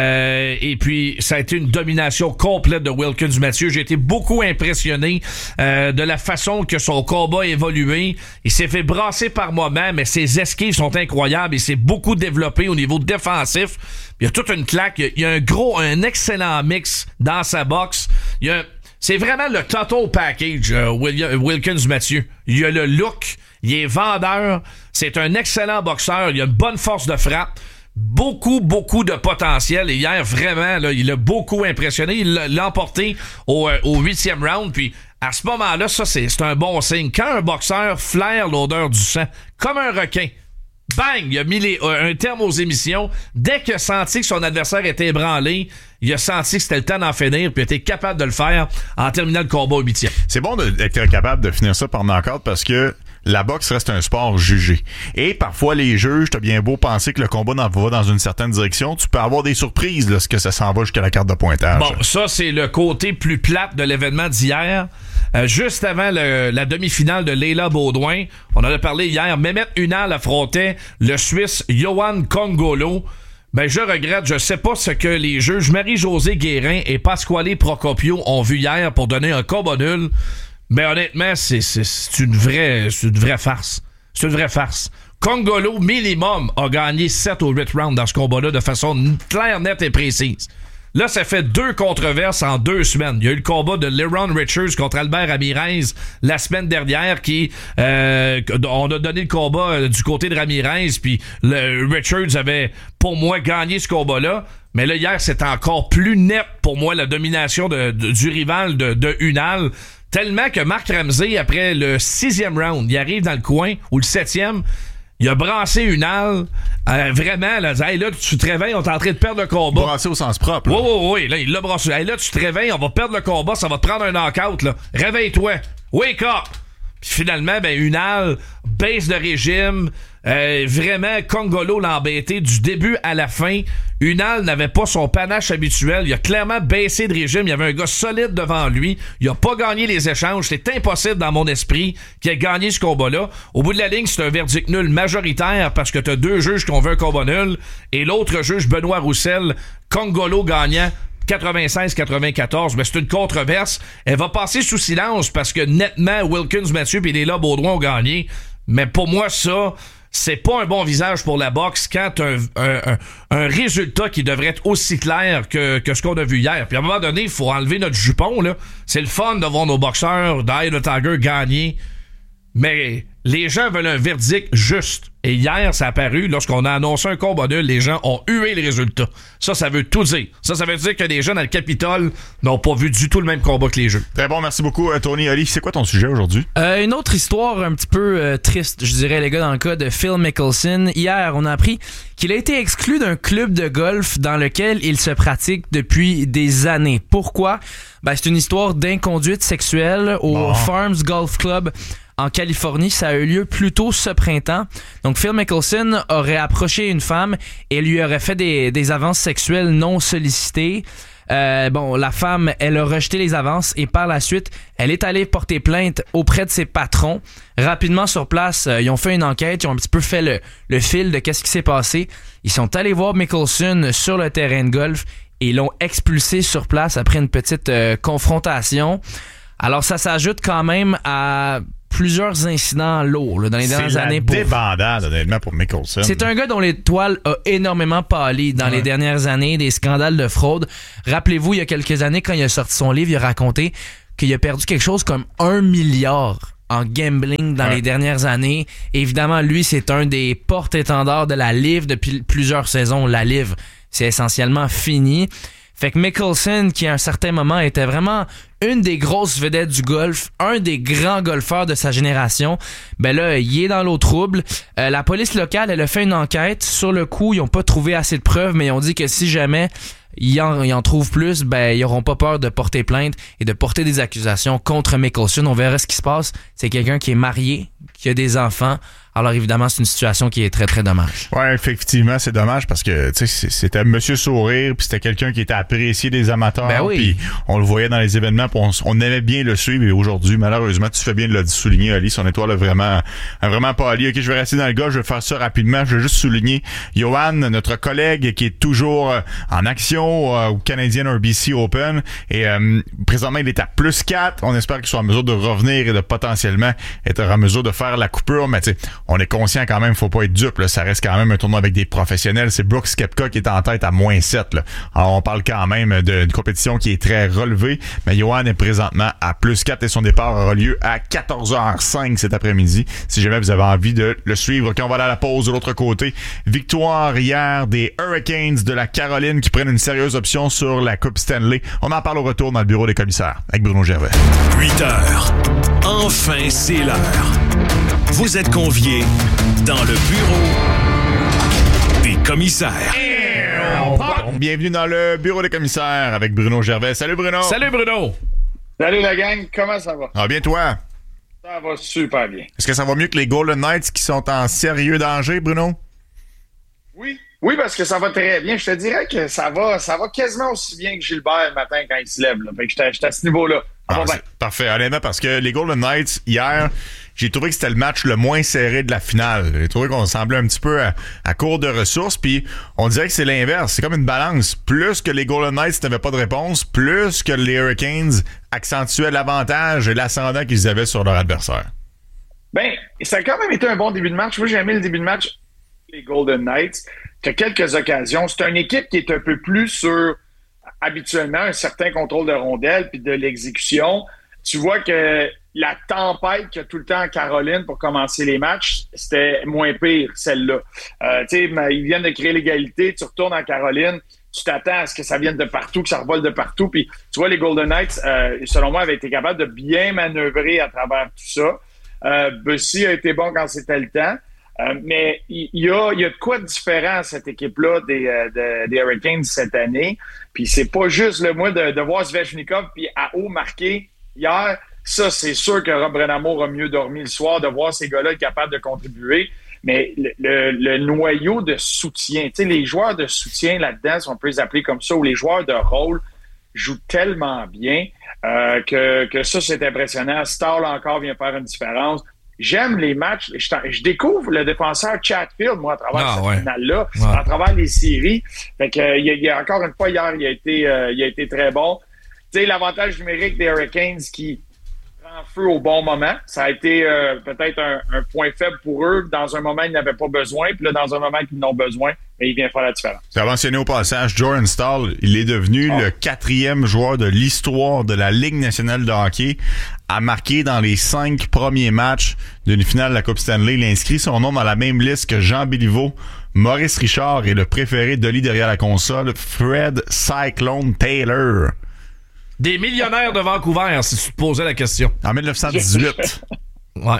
Et puis, ça a été une domination complète de Wilkins Mathieu. J'ai été beaucoup impressionné de la façon que son combat a évolué. Il s'est fait brasser par moments, mais ses esquives sont incroyables. Il s'est beaucoup développé au niveau défensif. Il y a toute une claque. Il y a un excellent mix dans sa boxe. C'est vraiment le total package, Wilkins Mathieu. Il a le look, il est vendeur, c'est un excellent boxeur, il a une bonne force de frappe, beaucoup de potentiel. Et hier, vraiment, là, il a beaucoup impressionné. Il l'a emporté au 8e round, puis à ce moment-là, ça, c'est un bon signe. Quand un boxeur flaire l'odeur du sang, comme un requin, bang, il a mis un terme aux émissions. Dès qu'il a senti que son adversaire était ébranlé, il a senti que c'était le temps d'en finir, puis il a été capable de le faire en terminant le combat au 8e. C'est bon d'être capable de finir ça par knock-out parce que la boxe reste un sport jugé. Et parfois, les juges, t'as bien beau penser que le combat va dans une certaine direction, tu peux avoir des surprises lorsque ça s'en va jusqu'à la carte de pointage. Bon, ça, c'est le côté plus plate de l'événement d'hier. Juste avant la demi-finale de Layla Baudouin, on en a parlé hier, Mehmet Ünal affrontait le Suisse Yohan Congolo. Je regrette, je sais pas ce que les juges Marie-Josée Guérin et Pasquale Procopio ont vu hier pour donner un combat nul. Mais honnêtement, c'est une vraie farce. C'est une vraie farce. Congolo, minimum, a gagné 7 ou 8 rounds dans ce combat-là de façon claire, nette et précise. Là, ça fait 2 controverses en 2 semaines. Il y a eu le combat de Leron Richards contre Albert Ramirez la semaine dernière qui... on a donné le combat du côté de Ramirez, puis Richards avait, pour moi, gagné ce combat-là. Mais là, hier, c'était encore plus net pour moi, la domination du rival de Ünal. Tellement que Marc Ramsey, après le 6e round, il arrive dans le coin, ou le 7e, il a brassé Ünal, vraiment, là, hey, là, tu te réveilles, on est en train de perdre le combat. Brassé au sens propre. Là. Oui, là, il l'a brassé. Hey, là, tu te réveilles, on va perdre le combat, ça va te prendre un knockout, là. Réveille-toi. Wake up! Puis finalement, Ünal baisse de régime. Vraiment, Congolo l'a embêté du début à la fin. Ünal n'avait pas son panache habituel. Il a clairement baissé de régime. Il y avait un gars solide devant lui. Il a pas gagné les échanges. C'est impossible dans mon esprit qu'il ait gagné ce combat-là. Au bout de la ligne, c'est un verdict nul majoritaire parce que t'as 2 juges qui ont vu un combat nul. Et l'autre juge, Benoît Roussel, Congolo gagnant 96-94, mais c'est une controverse. Elle va passer sous silence parce que nettement, Wilkins Mathieu et Layla Baudouin ont gagné. Mais pour moi, ça, c'est pas un bon visage pour la boxe quand un résultat qui devrait être aussi clair que ce qu'on a vu hier. Puis à un moment donné, il faut enlever notre jupon, là. C'est le fun de voir nos boxeurs d'Eye the Tiger gagner. Mais les gens veulent un verdict juste. Et hier, ça a apparu, lorsqu'on a annoncé un combat nul, les gens ont hué le résultat. Ça veut tout dire. Ça veut dire que les gens dans le Capitole n'ont pas vu du tout le même combat que les jeux. Très bon, merci beaucoup, Tony. Ali, c'est quoi ton sujet aujourd'hui? Une autre histoire un petit peu triste, je dirais, les gars, dans le cas de Phil Mickelson. Hier, on a appris qu'il a été exclu d'un club de golf dans lequel il se pratique depuis des années. Pourquoi? C'est une histoire d'inconduite sexuelle au Farms Golf Club en Californie. Ça a eu lieu plus tôt ce printemps. Donc, Phil Mickelson aurait approché une femme et lui aurait fait des avances sexuelles non sollicitées. la femme, elle a rejeté les avances et par la suite, elle est allée porter plainte auprès de ses patrons. Rapidement sur place, ils ont fait une enquête, ils ont un petit peu fait le fil de qu'est-ce qui s'est passé. Ils sont allés voir Mickelson sur le terrain de golf et l'ont expulsé sur place après une petite confrontation. Alors ça s'ajoute quand même à plusieurs incidents lourds là, dans les dernières années. C'est la débandade, honnêtement, pour Mickelson. C'est un gars dont l'étoile a énormément pâli dans les dernières années, des scandales de fraude. Rappelez-vous, il y a quelques années, quand il a sorti son livre, il a raconté qu'il a perdu quelque chose comme 1 milliard en gambling dans les dernières années. Évidemment, lui, c'est un des porte-étendards de la LIV depuis plusieurs saisons. La LIV, c'est essentiellement fini. Fait que Mickelson, qui à un certain moment était vraiment une des grosses vedettes du golf, un des grands golfeurs de sa génération, ben là, il est dans l'eau trouble. La police locale, elle a fait une enquête. Sur le coup, ils ont pas trouvé assez de preuves, mais ils ont dit que si jamais ils en trouvent plus, ben ils auront pas peur de porter plainte et de porter des accusations contre Mickelson. On verra ce qui se passe. C'est quelqu'un qui est marié, qui a des enfants. Alors évidemment, c'est une situation qui est très, très dommage. Ouais, effectivement, c'est dommage parce que tu sais, c'était Monsieur Sourire, puis c'était quelqu'un qui était apprécié des amateurs. Ben oui. Puis on le voyait dans les événements, puis on aimait bien le suivre. Et aujourd'hui, malheureusement, tu fais bien de le souligner, Ali, son étoile a vraiment pas Ali. Ok, je vais rester dans le gars, je vais faire ça rapidement. Je vais juste souligner Johan, notre collègue qui est toujours en action au Canadian RBC Open. Et présentement, il est à +4. On espère qu'il soit en mesure de revenir et de potentiellement être en mesure de faire la coupure. Mais tu sais, on est conscient quand même, faut pas être dupe, là. Ça reste quand même un tournoi avec des professionnels. C'est Brooks Koepka qui est en tête à -7, là. Alors, on parle quand même d'une compétition qui est très relevée. Mais Johan est présentement à +4 et son départ aura lieu à 14h05 cet après-midi. Si jamais vous avez envie de le suivre. Quand on va aller à la pause de l'autre côté, victoire hier des Hurricanes de la Caroline qui prennent une sérieuse option sur la Coupe Stanley. On en parle au retour dans le bureau des commissaires avec Bruno Gervais. 8h. Enfin, c'est l'heure. Vous êtes conviés dans le bureau des commissaires. Bienvenue dans le bureau des commissaires avec Bruno Gervais. Salut Bruno. Salut Bruno. Salut la gang, comment ça va? Ah, bien toi? Ça va super bien. Est-ce que ça va mieux que les Golden Knights qui sont en sérieux danger, Bruno? Oui, parce que ça va très bien. Je te dirais que ça va quasiment aussi bien que Gilbert le matin quand il se lève. Là. Fait que j'étais à ce niveau-là. Parfait, honnêtement, parce que les Golden Knights, hier, j'ai trouvé que c'était le match le moins serré de la finale. J'ai trouvé qu'on semblait un petit peu à court de ressources, puis on dirait que c'est l'inverse. C'est comme une balance. Plus que les Golden Knights n'avaient pas de réponse, plus que les Hurricanes accentuaient l'avantage et l'ascendant qu'ils avaient sur leur adversaire. Ben, ça a quand même été un bon début de match. Moi, j'ai aimé le début de match les Golden Knights. Tu as quelques occasions. C'est une équipe qui est un peu plus sur, habituellement, un certain contrôle de rondelle puis de l'exécution. Tu vois que la tempête qu'il y a tout le temps en Caroline pour commencer les matchs, c'était moins pire, celle-là. Tu sais, ils viennent de créer l'égalité, tu retournes en Caroline, tu t'attends à ce que ça vienne de partout, que ça revole de partout. Puis tu vois, les Golden Knights, selon moi, avaient été capables de bien manœuvrer à travers tout ça. Bussy a été bon quand c'était le temps. Mais il y a de quoi de différent à cette équipe-là des Hurricanes cette année. Puis c'est pas juste le moi de voir Svechnikov puis à haut marqué hier. Ça, c'est sûr que Rob Brennamour a mieux dormi le soir de voir ces gars-là être capables de contribuer. Mais le noyau de soutien, tu sais, les joueurs de soutien là-dedans, si on peut les appeler comme ça, ou les joueurs de rôle, jouent tellement bien que ça, c'est impressionnant. Stahl encore vient faire une différence. J'aime les matchs. Je découvre le défenseur Chatfield, moi, à travers cette finale-là, à travers les séries. Fait que, il y a encore une fois, hier, il a été très bon. Tu sais, l'avantage numérique des Hurricanes qui prend feu au bon moment. Ça a été peut-être un point faible pour eux. Dans un moment, ils n'avaient pas besoin. Puis là, dans un moment qu'ils en ont besoin, mais il vient faire la différence. Tu as mentionné au passage, Jordan Stahl, il est devenu le 4e joueur de l'histoire de la Ligue nationale de hockey à marquer dans les 5 premiers matchs d'une finale de la Coupe Stanley. Il a inscrit son nom dans la même liste que Jean Béliveau, Maurice Richard et le préféré d'Oli derrière la console, Fred Cyclone Taylor. Des millionnaires de Vancouver, si tu te posais la question. En 1918. Ouais.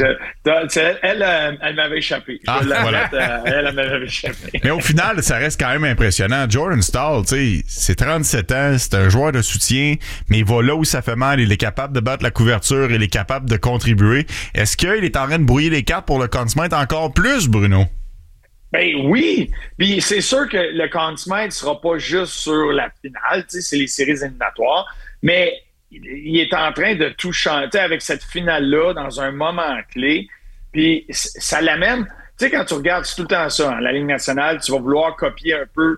Elle m'avait échappé. Voilà. Elle m'avait échappé. Mais au final, ça reste quand même impressionnant. Jordan Stahl, tu sais, c'est 37 ans, c'est un joueur de soutien, mais il va là où ça fait mal. Il est capable de battre la couverture, il est capable de contribuer. Est-ce qu'il est en train de brouiller les cartes pour le Conn Smythe encore plus, Bruno? Ben oui, puis c'est sûr que le Conn Smythe ne sera pas juste sur la finale, tu sais, c'est les séries éliminatoires, mais il est en train de tout chanter avec cette finale-là dans un moment clé, puis ça l'amène, tu sais, quand tu regardes, c'est tout le temps ça, hein, la Ligue nationale, tu vas vouloir copier un peu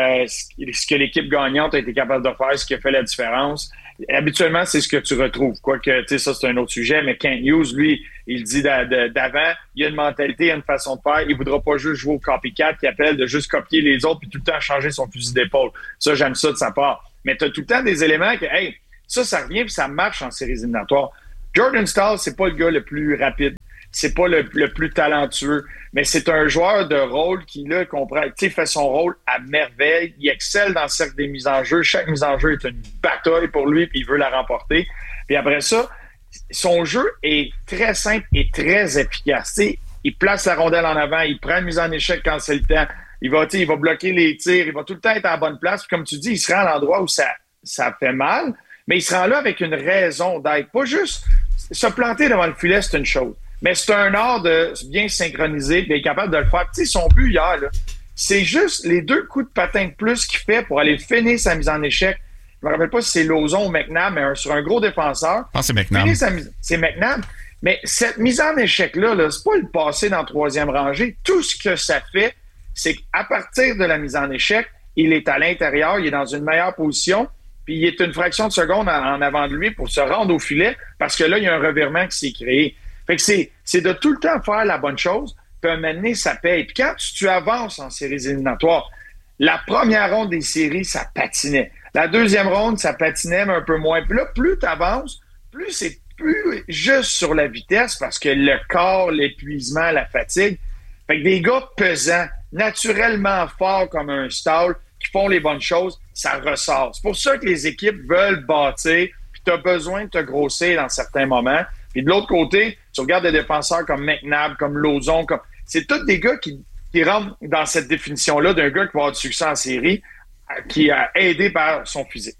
ce que l'équipe gagnante a été capable de faire, ce qui a fait la différence. Habituellement, c'est ce que tu retrouves. Quoique, tu sais, ça, c'est un autre sujet, mais Kent Hughes, lui, il dit d'avant, il y a une mentalité, il y a une façon de faire. Il voudra pas juste jouer au copycat qui appelle de juste copier les autres puis tout le temps changer son fusil d'épaule. Ça, j'aime ça de sa part. Mais tu as tout le temps des éléments que, hey, ça revient puis ça marche en séries éliminatoires. Jordan Staal, c'est pas le gars le plus rapide. C'est pas le plus talentueux, mais c'est un joueur de rôle qui, là, comprend, tu sais, fait son rôle à merveille. Il excelle dans le cercle des mises en jeu. Chaque mise en jeu est une bataille pour lui, puis il veut la remporter. Puis après ça, son jeu est très simple et très efficace. Tu sais, il place la rondelle en avant, il prend une mise en échec quand c'est le temps. Il va bloquer les tirs, il va tout le temps être à la bonne place. Puis comme tu dis, il se rend à l'endroit où ça fait mal, mais il se rend là avec une raison d'être. Pas juste se planter devant le filet, c'est une chose. Mais c'est un art de bien synchroniser, d'être capable de le faire. Tu sais, son but hier, là, c'est juste les 2 coups de patin de plus qu'il fait pour aller finir sa mise en échec. Je me rappelle pas si c'est Lauzon ou McNabb, mais sur un gros défenseur. Je pense que c'est McNabb. C'est McNabb. Mais cette mise en échec-là, là, c'est pas le passer dans 3e rangée. Tout ce que ça fait, c'est qu'à partir de la mise en échec, il est à l'intérieur, il est dans une meilleure position, puis il est une fraction de seconde en avant de lui pour se rendre au filet, parce que là, il y a un revirement qui s'est créé. Fait que c'est de tout le temps faire la bonne chose, puis à un moment donné, ça paye. Puis quand tu avances en séries éliminatoires, la première ronde des séries, ça patinait. La deuxième ronde, ça patinait, mais un peu moins. Puis là, plus tu avances, plus c'est plus juste sur la vitesse, parce que le corps, l'épuisement, la fatigue. Fait que des gars pesants, naturellement forts comme un Staal, qui font les bonnes choses, ça ressort. C'est pour ça que les équipes veulent bâtir, puis tu as besoin de te grossir dans certains moments. Puis de l'autre côté, tu regardes des défenseurs comme McNabb, comme Lauzon, c'est tous des gars qui rentrent dans cette définition-là d'un gars qui va avoir du succès en série, qui a aidé par son physique.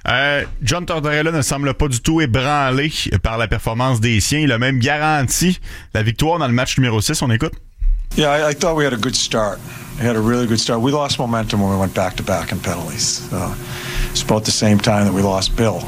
John Tortorella ne semble pas du tout ébranlé par la performance des siens. Il a même garanti la victoire dans le match numéro 6. On écoute? Yeah, I thought we had a good start. We had a really good start. We lost momentum when we went back-to-back in penalties. It's about the same time that we lost Bill.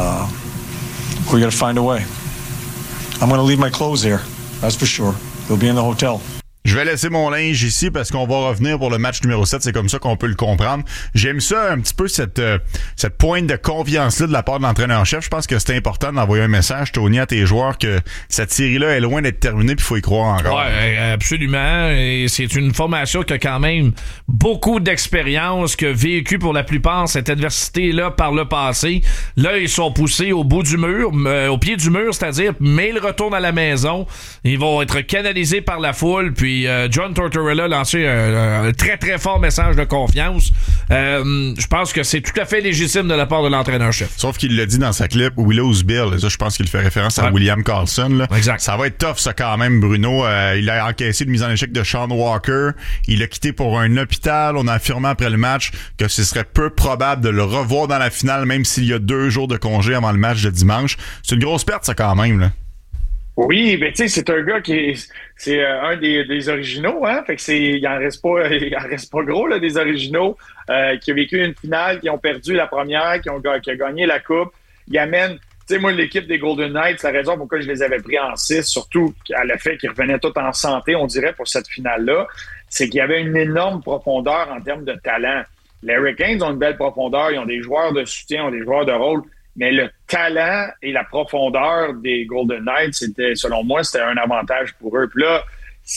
We got to find a way. I'm going to leave my clothes here, that's for sure. They'll be in the hotel. Je vais laisser mon linge ici parce qu'on va revenir pour le match numéro 7. C'est comme ça qu'on peut le comprendre. J'aime ça un petit peu, cette pointe de confiance-là de la part de l'entraîneur-chef. Je pense que c'est important d'envoyer un message, Tony, à tes joueurs que cette série-là est loin d'être terminée puis il faut y croire encore. Ouais, absolument. Et c'est une formation qui a quand même beaucoup d'expérience, qui a vécu pour la plupart cette adversité-là par le passé. Là, ils sont poussés au bout du mur, au pied du mur, c'est-à-dire, mais ils retournent à la maison. Ils vont être canalisés par la foule, puis John Tortorella a lancé un très très fort message de confiance. Je pense que c'est tout à fait légitime de la part de l'entraîneur-chef. Sauf qu'il l'a dit dans sa clip Willow's Bill. Ça, je pense qu'il fait référence à William Karlsson. Là. Exact. Ça va être tough, ça, quand même, Bruno. Il a encaissé une mise en échec de Sean Walker. Il a quitté pour un hôpital. On a affirmé après le match que ce serait peu probable de le revoir dans la finale, même s'il y a 2 jours de congé avant le match de dimanche. C'est une grosse perte, ça, quand même, là. Oui, mais tu sais, c'est un gars c'est un des originaux, hein. Fait que il en reste pas gros, là, des originaux, qui a vécu une finale, qui ont perdu la première, qui a gagné la coupe. Il amène, tu sais, moi, l'équipe des Golden Knights, la raison pourquoi je les avais pris en 6, surtout à le fait qu'ils revenaient tous en santé, on dirait, pour cette finale-là, c'est qu'il y avait une énorme profondeur en termes de talent. Les Hurricanes ont une belle profondeur, ils ont des joueurs de soutien, ils ont des joueurs de rôle. Mais le talent et la profondeur des Golden Knights, selon moi, c'était un avantage pour eux. Puis là,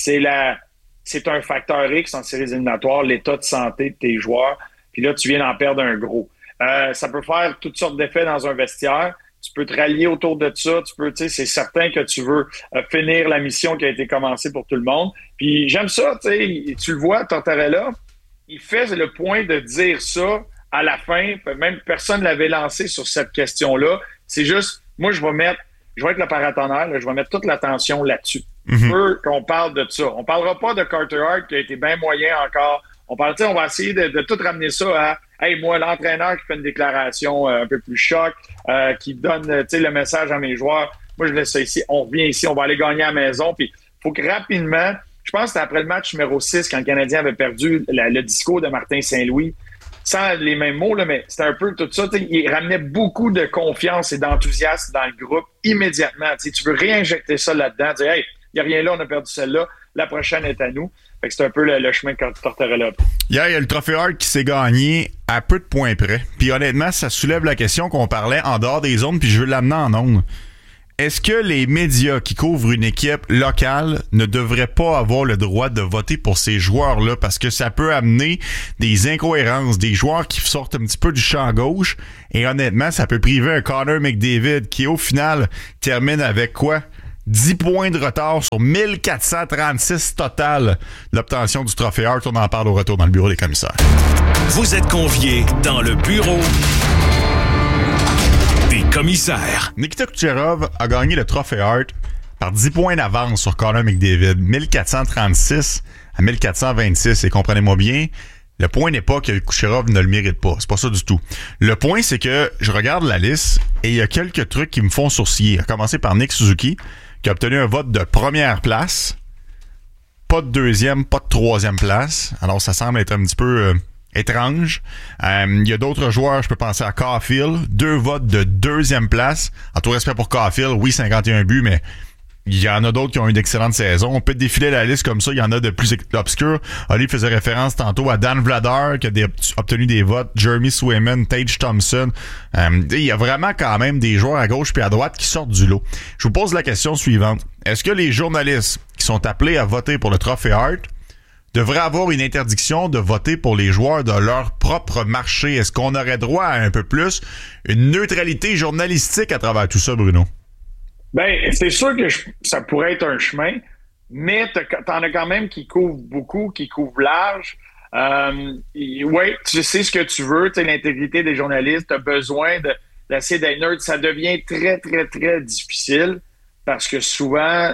c'est un facteur X en séries éliminatoires, l'état de santé de tes joueurs. Puis là, tu viens d'en perdre un gros. Ça peut faire toutes sortes d'effets dans un vestiaire. Tu peux te rallier autour de ça. C'est certain que tu veux finir la mission qui a été commencée pour tout le monde. Puis j'aime ça, tu le vois, Tortorella, il fait le point de dire ça à la fin, même personne ne l'avait lancé sur cette question-là. C'est juste, moi, je vais être le paratonnerre, je vais mettre toute l'attention là-dessus. Je veux qu'on parle de ça. On parlera pas de Carter Hart qui a été bien moyen encore. On va essayer de tout ramener ça à, hey, moi, l'entraîneur qui fait une déclaration un peu plus choc, qui donne, le message à mes joueurs. Moi, je laisse ça ici. On revient ici, on va aller gagner à la maison. Puis, il faut que rapidement, je pense que c'était après le match numéro 6, quand le Canadien avait perdu le discours de Martin Saint-Louis, sans les mêmes mots, là, mais c'était un peu tout ça. Il ramenait beaucoup de confiance et d'enthousiasme dans le groupe immédiatement. Tu veux réinjecter ça là-dedans, dire « Hey, il n'y a rien là, on a perdu celle-là, la prochaine est à nous ». Fait que c'est un peu le chemin que Tortorella a pris. Hier, il y a le Trophée Hart qui s'est gagné à peu de points près. Puis honnêtement, ça soulève la question qu'on parlait en dehors des zones, puis je veux l'amener en ondes. Est-ce que les médias qui couvrent une équipe locale ne devraient pas avoir le droit de voter pour ces joueurs-là? Parce que ça peut amener des incohérences, des joueurs qui sortent un petit peu du champ gauche. Et honnêtement, ça peut priver un Connor McDavid qui, au final, termine avec quoi? 10 points de retard sur 1436 total. L'obtention du Trophée Hart, on en parle au retour dans le bureau des commissaires. Vous êtes conviés dans le bureau des commissaires. Nikita Kucherov a gagné le Trophée Hart par 10 points d'avance sur Connor McDavid. 1436 à 1426. Et comprenez-moi bien, le point n'est pas que Kucherov ne le mérite pas. C'est pas ça du tout. Le point, c'est que je regarde la liste et il y a quelques trucs qui me font sourciller. À commencer par Nick Suzuki, qui a obtenu un vote de première place. Pas de deuxième, pas de troisième place. Alors, ça semble être un petit peu étrange. Il y a d'autres joueurs, je peux penser à Caulfield. 2 votes de deuxième place. En tout respect pour Caulfield, oui, 51 buts, mais il y en a d'autres qui ont eu d'excellentes saisons. On peut défiler la liste comme ça. Il y en a de plus obscurs. Oli faisait référence tantôt à Dan Vladar qui a obtenu des votes. Jeremy Swayman, Tage Thompson. Il y a vraiment quand même des joueurs à gauche puis à droite qui sortent du lot. Je vous pose la question suivante. Est-ce que les journalistes qui sont appelés à voter pour le Trophée Hart devraient avoir une interdiction de voter pour les joueurs de leur propre marché? Est-ce qu'on aurait droit à un peu plus une neutralité journalistique à travers tout ça, Bruno? Ben, c'est sûr que ça pourrait être un chemin, mais t'en as quand même qui couvrent beaucoup, qui couvrent large. Oui, tu sais ce que tu veux, tu sais, l'intégrité des journalistes, t'as besoin d'essayer d'être neutre. Ça devient très, très, très difficile parce que souvent,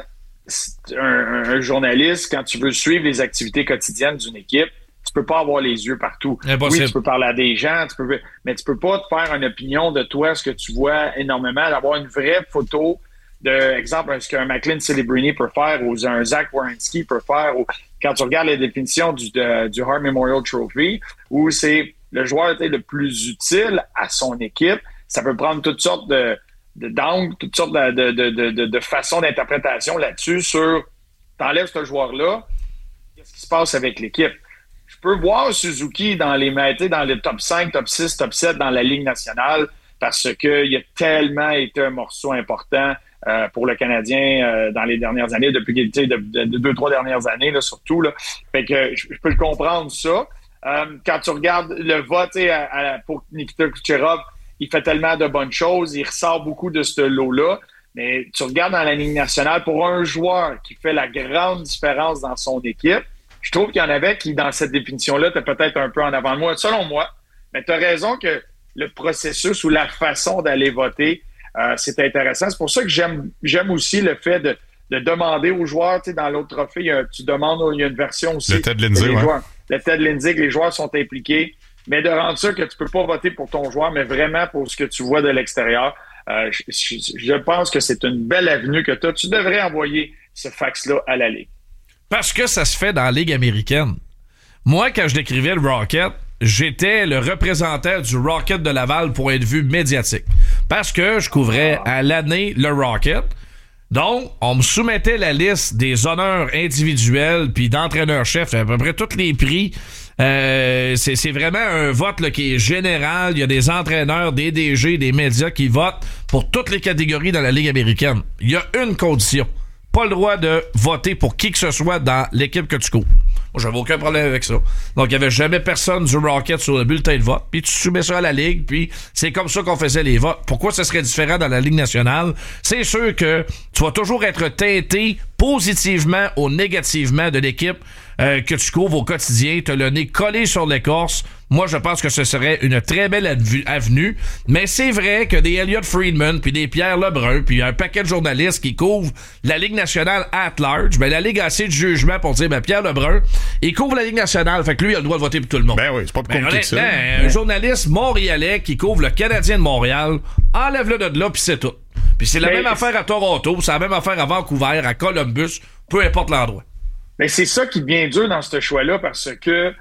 un journaliste, quand tu veux suivre les activités quotidiennes d'une équipe, tu peux pas avoir les yeux partout. Oui, tu peux parler à des gens, mais tu peux pas te faire une opinion de toi, ce que tu vois énormément, d'avoir une vraie photo de, exemple, ce qu'un McLean Celebrini peut faire ou un Zach Werenski peut faire, ou quand tu regardes les définitions du Hart Memorial Trophy, où c'est le joueur le plus utile à son équipe, ça peut prendre toutes sortes d'angles, toutes sortes de façons d'interprétation là-dessus sur t'enlèves ce joueur-là, qu'est-ce qui se passe avec l'équipe? Je peux voir Suzuki dans le top 5, top 6, top 7 dans la Ligue nationale parce qu'il a tellement été un morceau important pour le Canadien dans les dernières années, depuis de 2-3 dernières années, là, surtout. Là. Fait que je peux le comprendre, ça. Quand tu regardes le vote pour Nikita Kucherov, il fait tellement de bonnes choses, il ressort beaucoup de ce lot-là, mais tu regardes dans la Ligue nationale, pour un joueur qui fait la grande différence dans son équipe, je trouve qu'il y en avait qui, dans cette définition-là, étaient peut-être un peu en avant de moi, selon moi. Mais tu as raison que le processus ou la façon d'aller voter, c'est intéressant. C'est pour ça que j'aime aussi le fait de demander aux joueurs, tu sais, dans l'autre trophée, il y a une version aussi. Le Ted Lindsay, ouais. Le Ted Lindsay, que les joueurs sont impliqués. Mais de rendre ça que tu peux pas voter pour ton joueur, mais vraiment pour ce que tu vois de l'extérieur. Je pense que c'est une belle avenue que tu devrais envoyer ce fax-là à la Ligue. Parce que ça se fait dans la Ligue américaine. Moi, quand je décrivais le Rocket, j'étais le représentant du Rocket de Laval point de vue médiatique. Parce que je couvrais à l'année le Rocket. Donc, on me soumettait la liste des honneurs individuels puis d'entraîneur-chef, à peu près tous les prix. C'est vraiment un vote là, qui est général. Il y a des entraîneurs, des DG, des médias qui votent pour toutes les catégories dans la Ligue américaine. Il y a une condition. Pas le droit de voter pour qui que ce soit dans l'équipe que tu couvres. Moi, j'avais aucun problème avec ça. Donc, il n'y avait jamais personne du Rocket sur le bulletin de vote. Puis, tu soumets ça à la Ligue. Puis, c'est comme ça qu'on faisait les votes. Pourquoi ce serait différent dans la Ligue nationale? C'est sûr que tu vas toujours être teinté positivement ou négativement de l'équipe que tu couvres au quotidien. Tu as le nez collé sur l'écorce. Moi, je pense que ce serait une très belle avenue. Mais c'est vrai que des Elliott Friedman, puis des Pierre Lebrun, puis un paquet de journalistes qui couvrent la Ligue nationale at large, ben la Ligue a assez de jugement pour dire, ben Pierre Lebrun, il couvre la Ligue nationale, fait que lui, il a le droit de voter pour tout le monde. Ben oui, c'est pas plus compliqué que ça. Un journaliste montréalais qui couvre le Canadien de Montréal, enlève-le de là, puis c'est tout. Puis c'est la même affaire à Toronto, c'est la même affaire à Vancouver, à Columbus, peu importe l'endroit. Mais c'est ça qui devient dur dans ce choix-là parce que,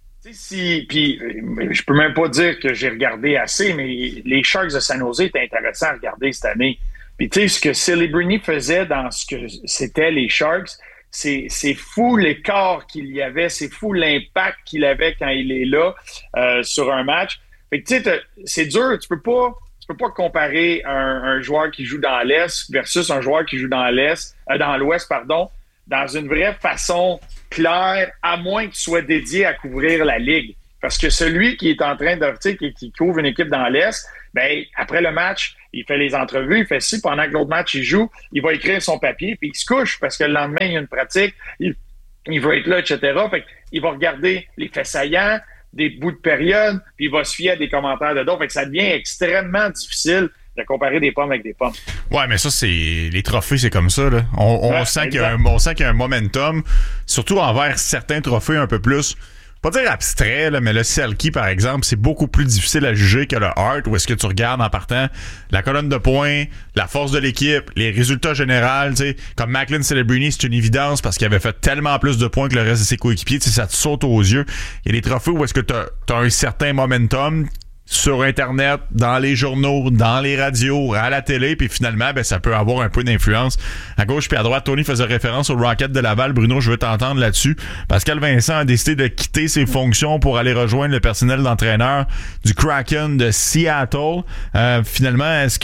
puis je peux même pas dire que j'ai regardé assez, mais les Sharks de San Jose étaient intéressants à regarder cette année. Puis tu sais, ce que Celebrini faisait dans ce que c'était les Sharks, c'est fou l'écart qu'il y avait, c'est fou l'impact qu'il avait quand il est là sur un match. Fait que tu sais, c'est dur, tu peux pas comparer un joueur qui joue dans l'Est versus un joueur qui joue dans l'Ouest, dans une vraie façon claire, à moins que tu sois dédié à couvrir la Ligue. Parce que celui qui est en train de, tu sais, qui couvre une équipe dans l'Est, ben après le match, il fait les entrevues, il fait ci, pendant que l'autre match, il joue, il va écrire son papier, puis il se couche parce que le lendemain, il y a une pratique, il va être là, etc. Fait qu'il va regarder les faits saillants, des bouts de période, puis il va se fier à des commentaires de d'autres. Fait que ça devient extrêmement difficile de comparer des pommes avec des pommes. Ouais, mais ça, c'est les trophées, c'est comme ça, là. On sent qu'il y a un momentum, surtout envers certains trophées un peu plus, pas dire abstrait, là, mais le Selkie, par exemple, c'est beaucoup plus difficile à juger que le Hart, où est-ce que tu regardes en partant la colonne de points, la force de l'équipe, les résultats généraux, tu sais, comme Macklin Celebrini, c'est une évidence parce qu'il avait fait tellement plus de points que le reste de ses coéquipiers, tu sais, ça te saute aux yeux. Il y a des trophées où est-ce que t'as un certain momentum sur Internet, dans les journaux, dans les radios, à la télé, puis finalement, ben ça peut avoir un peu d'influence. À gauche puis à droite, Tony faisait référence au Rocket de Laval. Bruno, je veux t'entendre là-dessus. Pascal Vincent a décidé de quitter ses fonctions pour aller rejoindre le personnel d'entraîneur du Kraken de Seattle. Finalement, est-ce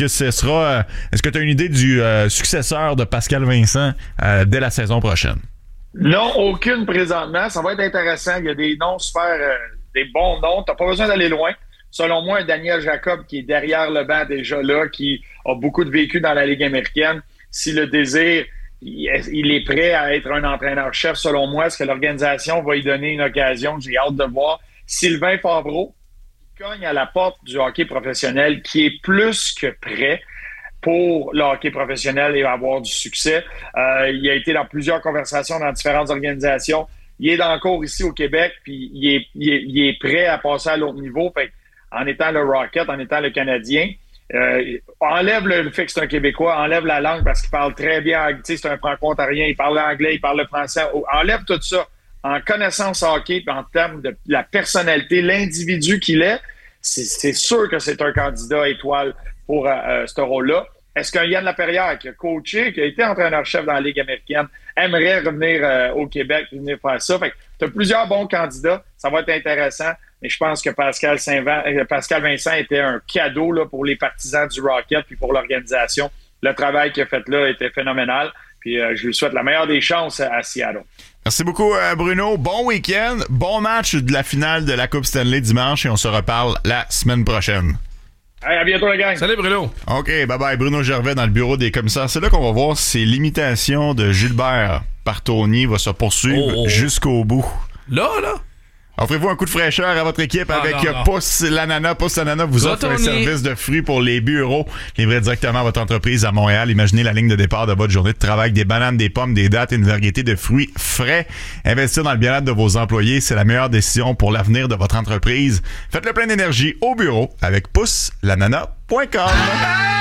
que tu as une idée du successeur de Pascal Vincent dès la saison prochaine? Non, aucune présentement. Ça va être intéressant. Il y a des noms super, des bons noms. T'as pas besoin d'aller loin. Selon moi, un Daniel Jacob qui est derrière le banc déjà là, qui a beaucoup de vécu dans la Ligue américaine, si le désir, il est prêt à être un entraîneur-chef, selon moi, est-ce que l'organisation va lui donner une occasion? J'ai hâte de voir. Sylvain Favreau, qui cogne à la porte du hockey professionnel, qui est plus que prêt pour le hockey professionnel et avoir du succès. Il a été dans plusieurs conversations dans différentes organisations. Il est dans le cours ici au Québec, puis il est prêt à passer à l'autre niveau. Fait en étant le Rocket, en étant le Canadien, enlève le fait que c'est un Québécois, enlève la langue parce qu'il parle très bien, tu sais, c'est un franco-ontarien, il parle l'anglais, il parle le français, enlève tout ça. En connaissance hockey, puis en termes de la personnalité, l'individu qu'il est, c'est sûr que c'est un candidat étoile pour ce rôle-là. Est-ce qu'un Yann Laperrière, qui a coaché, qui a été entraîneur-chef dans la Ligue américaine, aimerait revenir au Québec et venir faire ça? Fait que tu as plusieurs bons candidats, ça va être intéressant. Mais je pense que Pascal Vincent était un cadeau là, pour les partisans du Rocket puis pour l'organisation. Le travail qu'il a fait là était phénoménal. Puis je lui souhaite la meilleure des chances à Seattle. Merci beaucoup, Bruno. Bon week-end. Bon match de la finale de la Coupe Stanley dimanche et on se reparle la semaine prochaine. Hey, à bientôt, les gars. Salut, Bruno. OK, bye-bye. Bruno Gervais dans le bureau des commissaires. C'est là qu'on va voir si l'imitation de Gilbert par Tony va se poursuivre jusqu'au bout. Là? Offrez-vous un coup de fraîcheur à votre équipe avec Pousse l'ananas. Pousse l'ananas vous offre un service de fruits pour les bureaux livré directement à votre entreprise à Montréal. Imaginez la ligne de départ de votre journée de travail. Des bananes, des pommes, des dattes et une variété de fruits frais. Investir dans le bien-être de vos employés, c'est la meilleure décision pour l'avenir de votre entreprise. Faites le plein d'énergie au bureau avec pousslanana.com.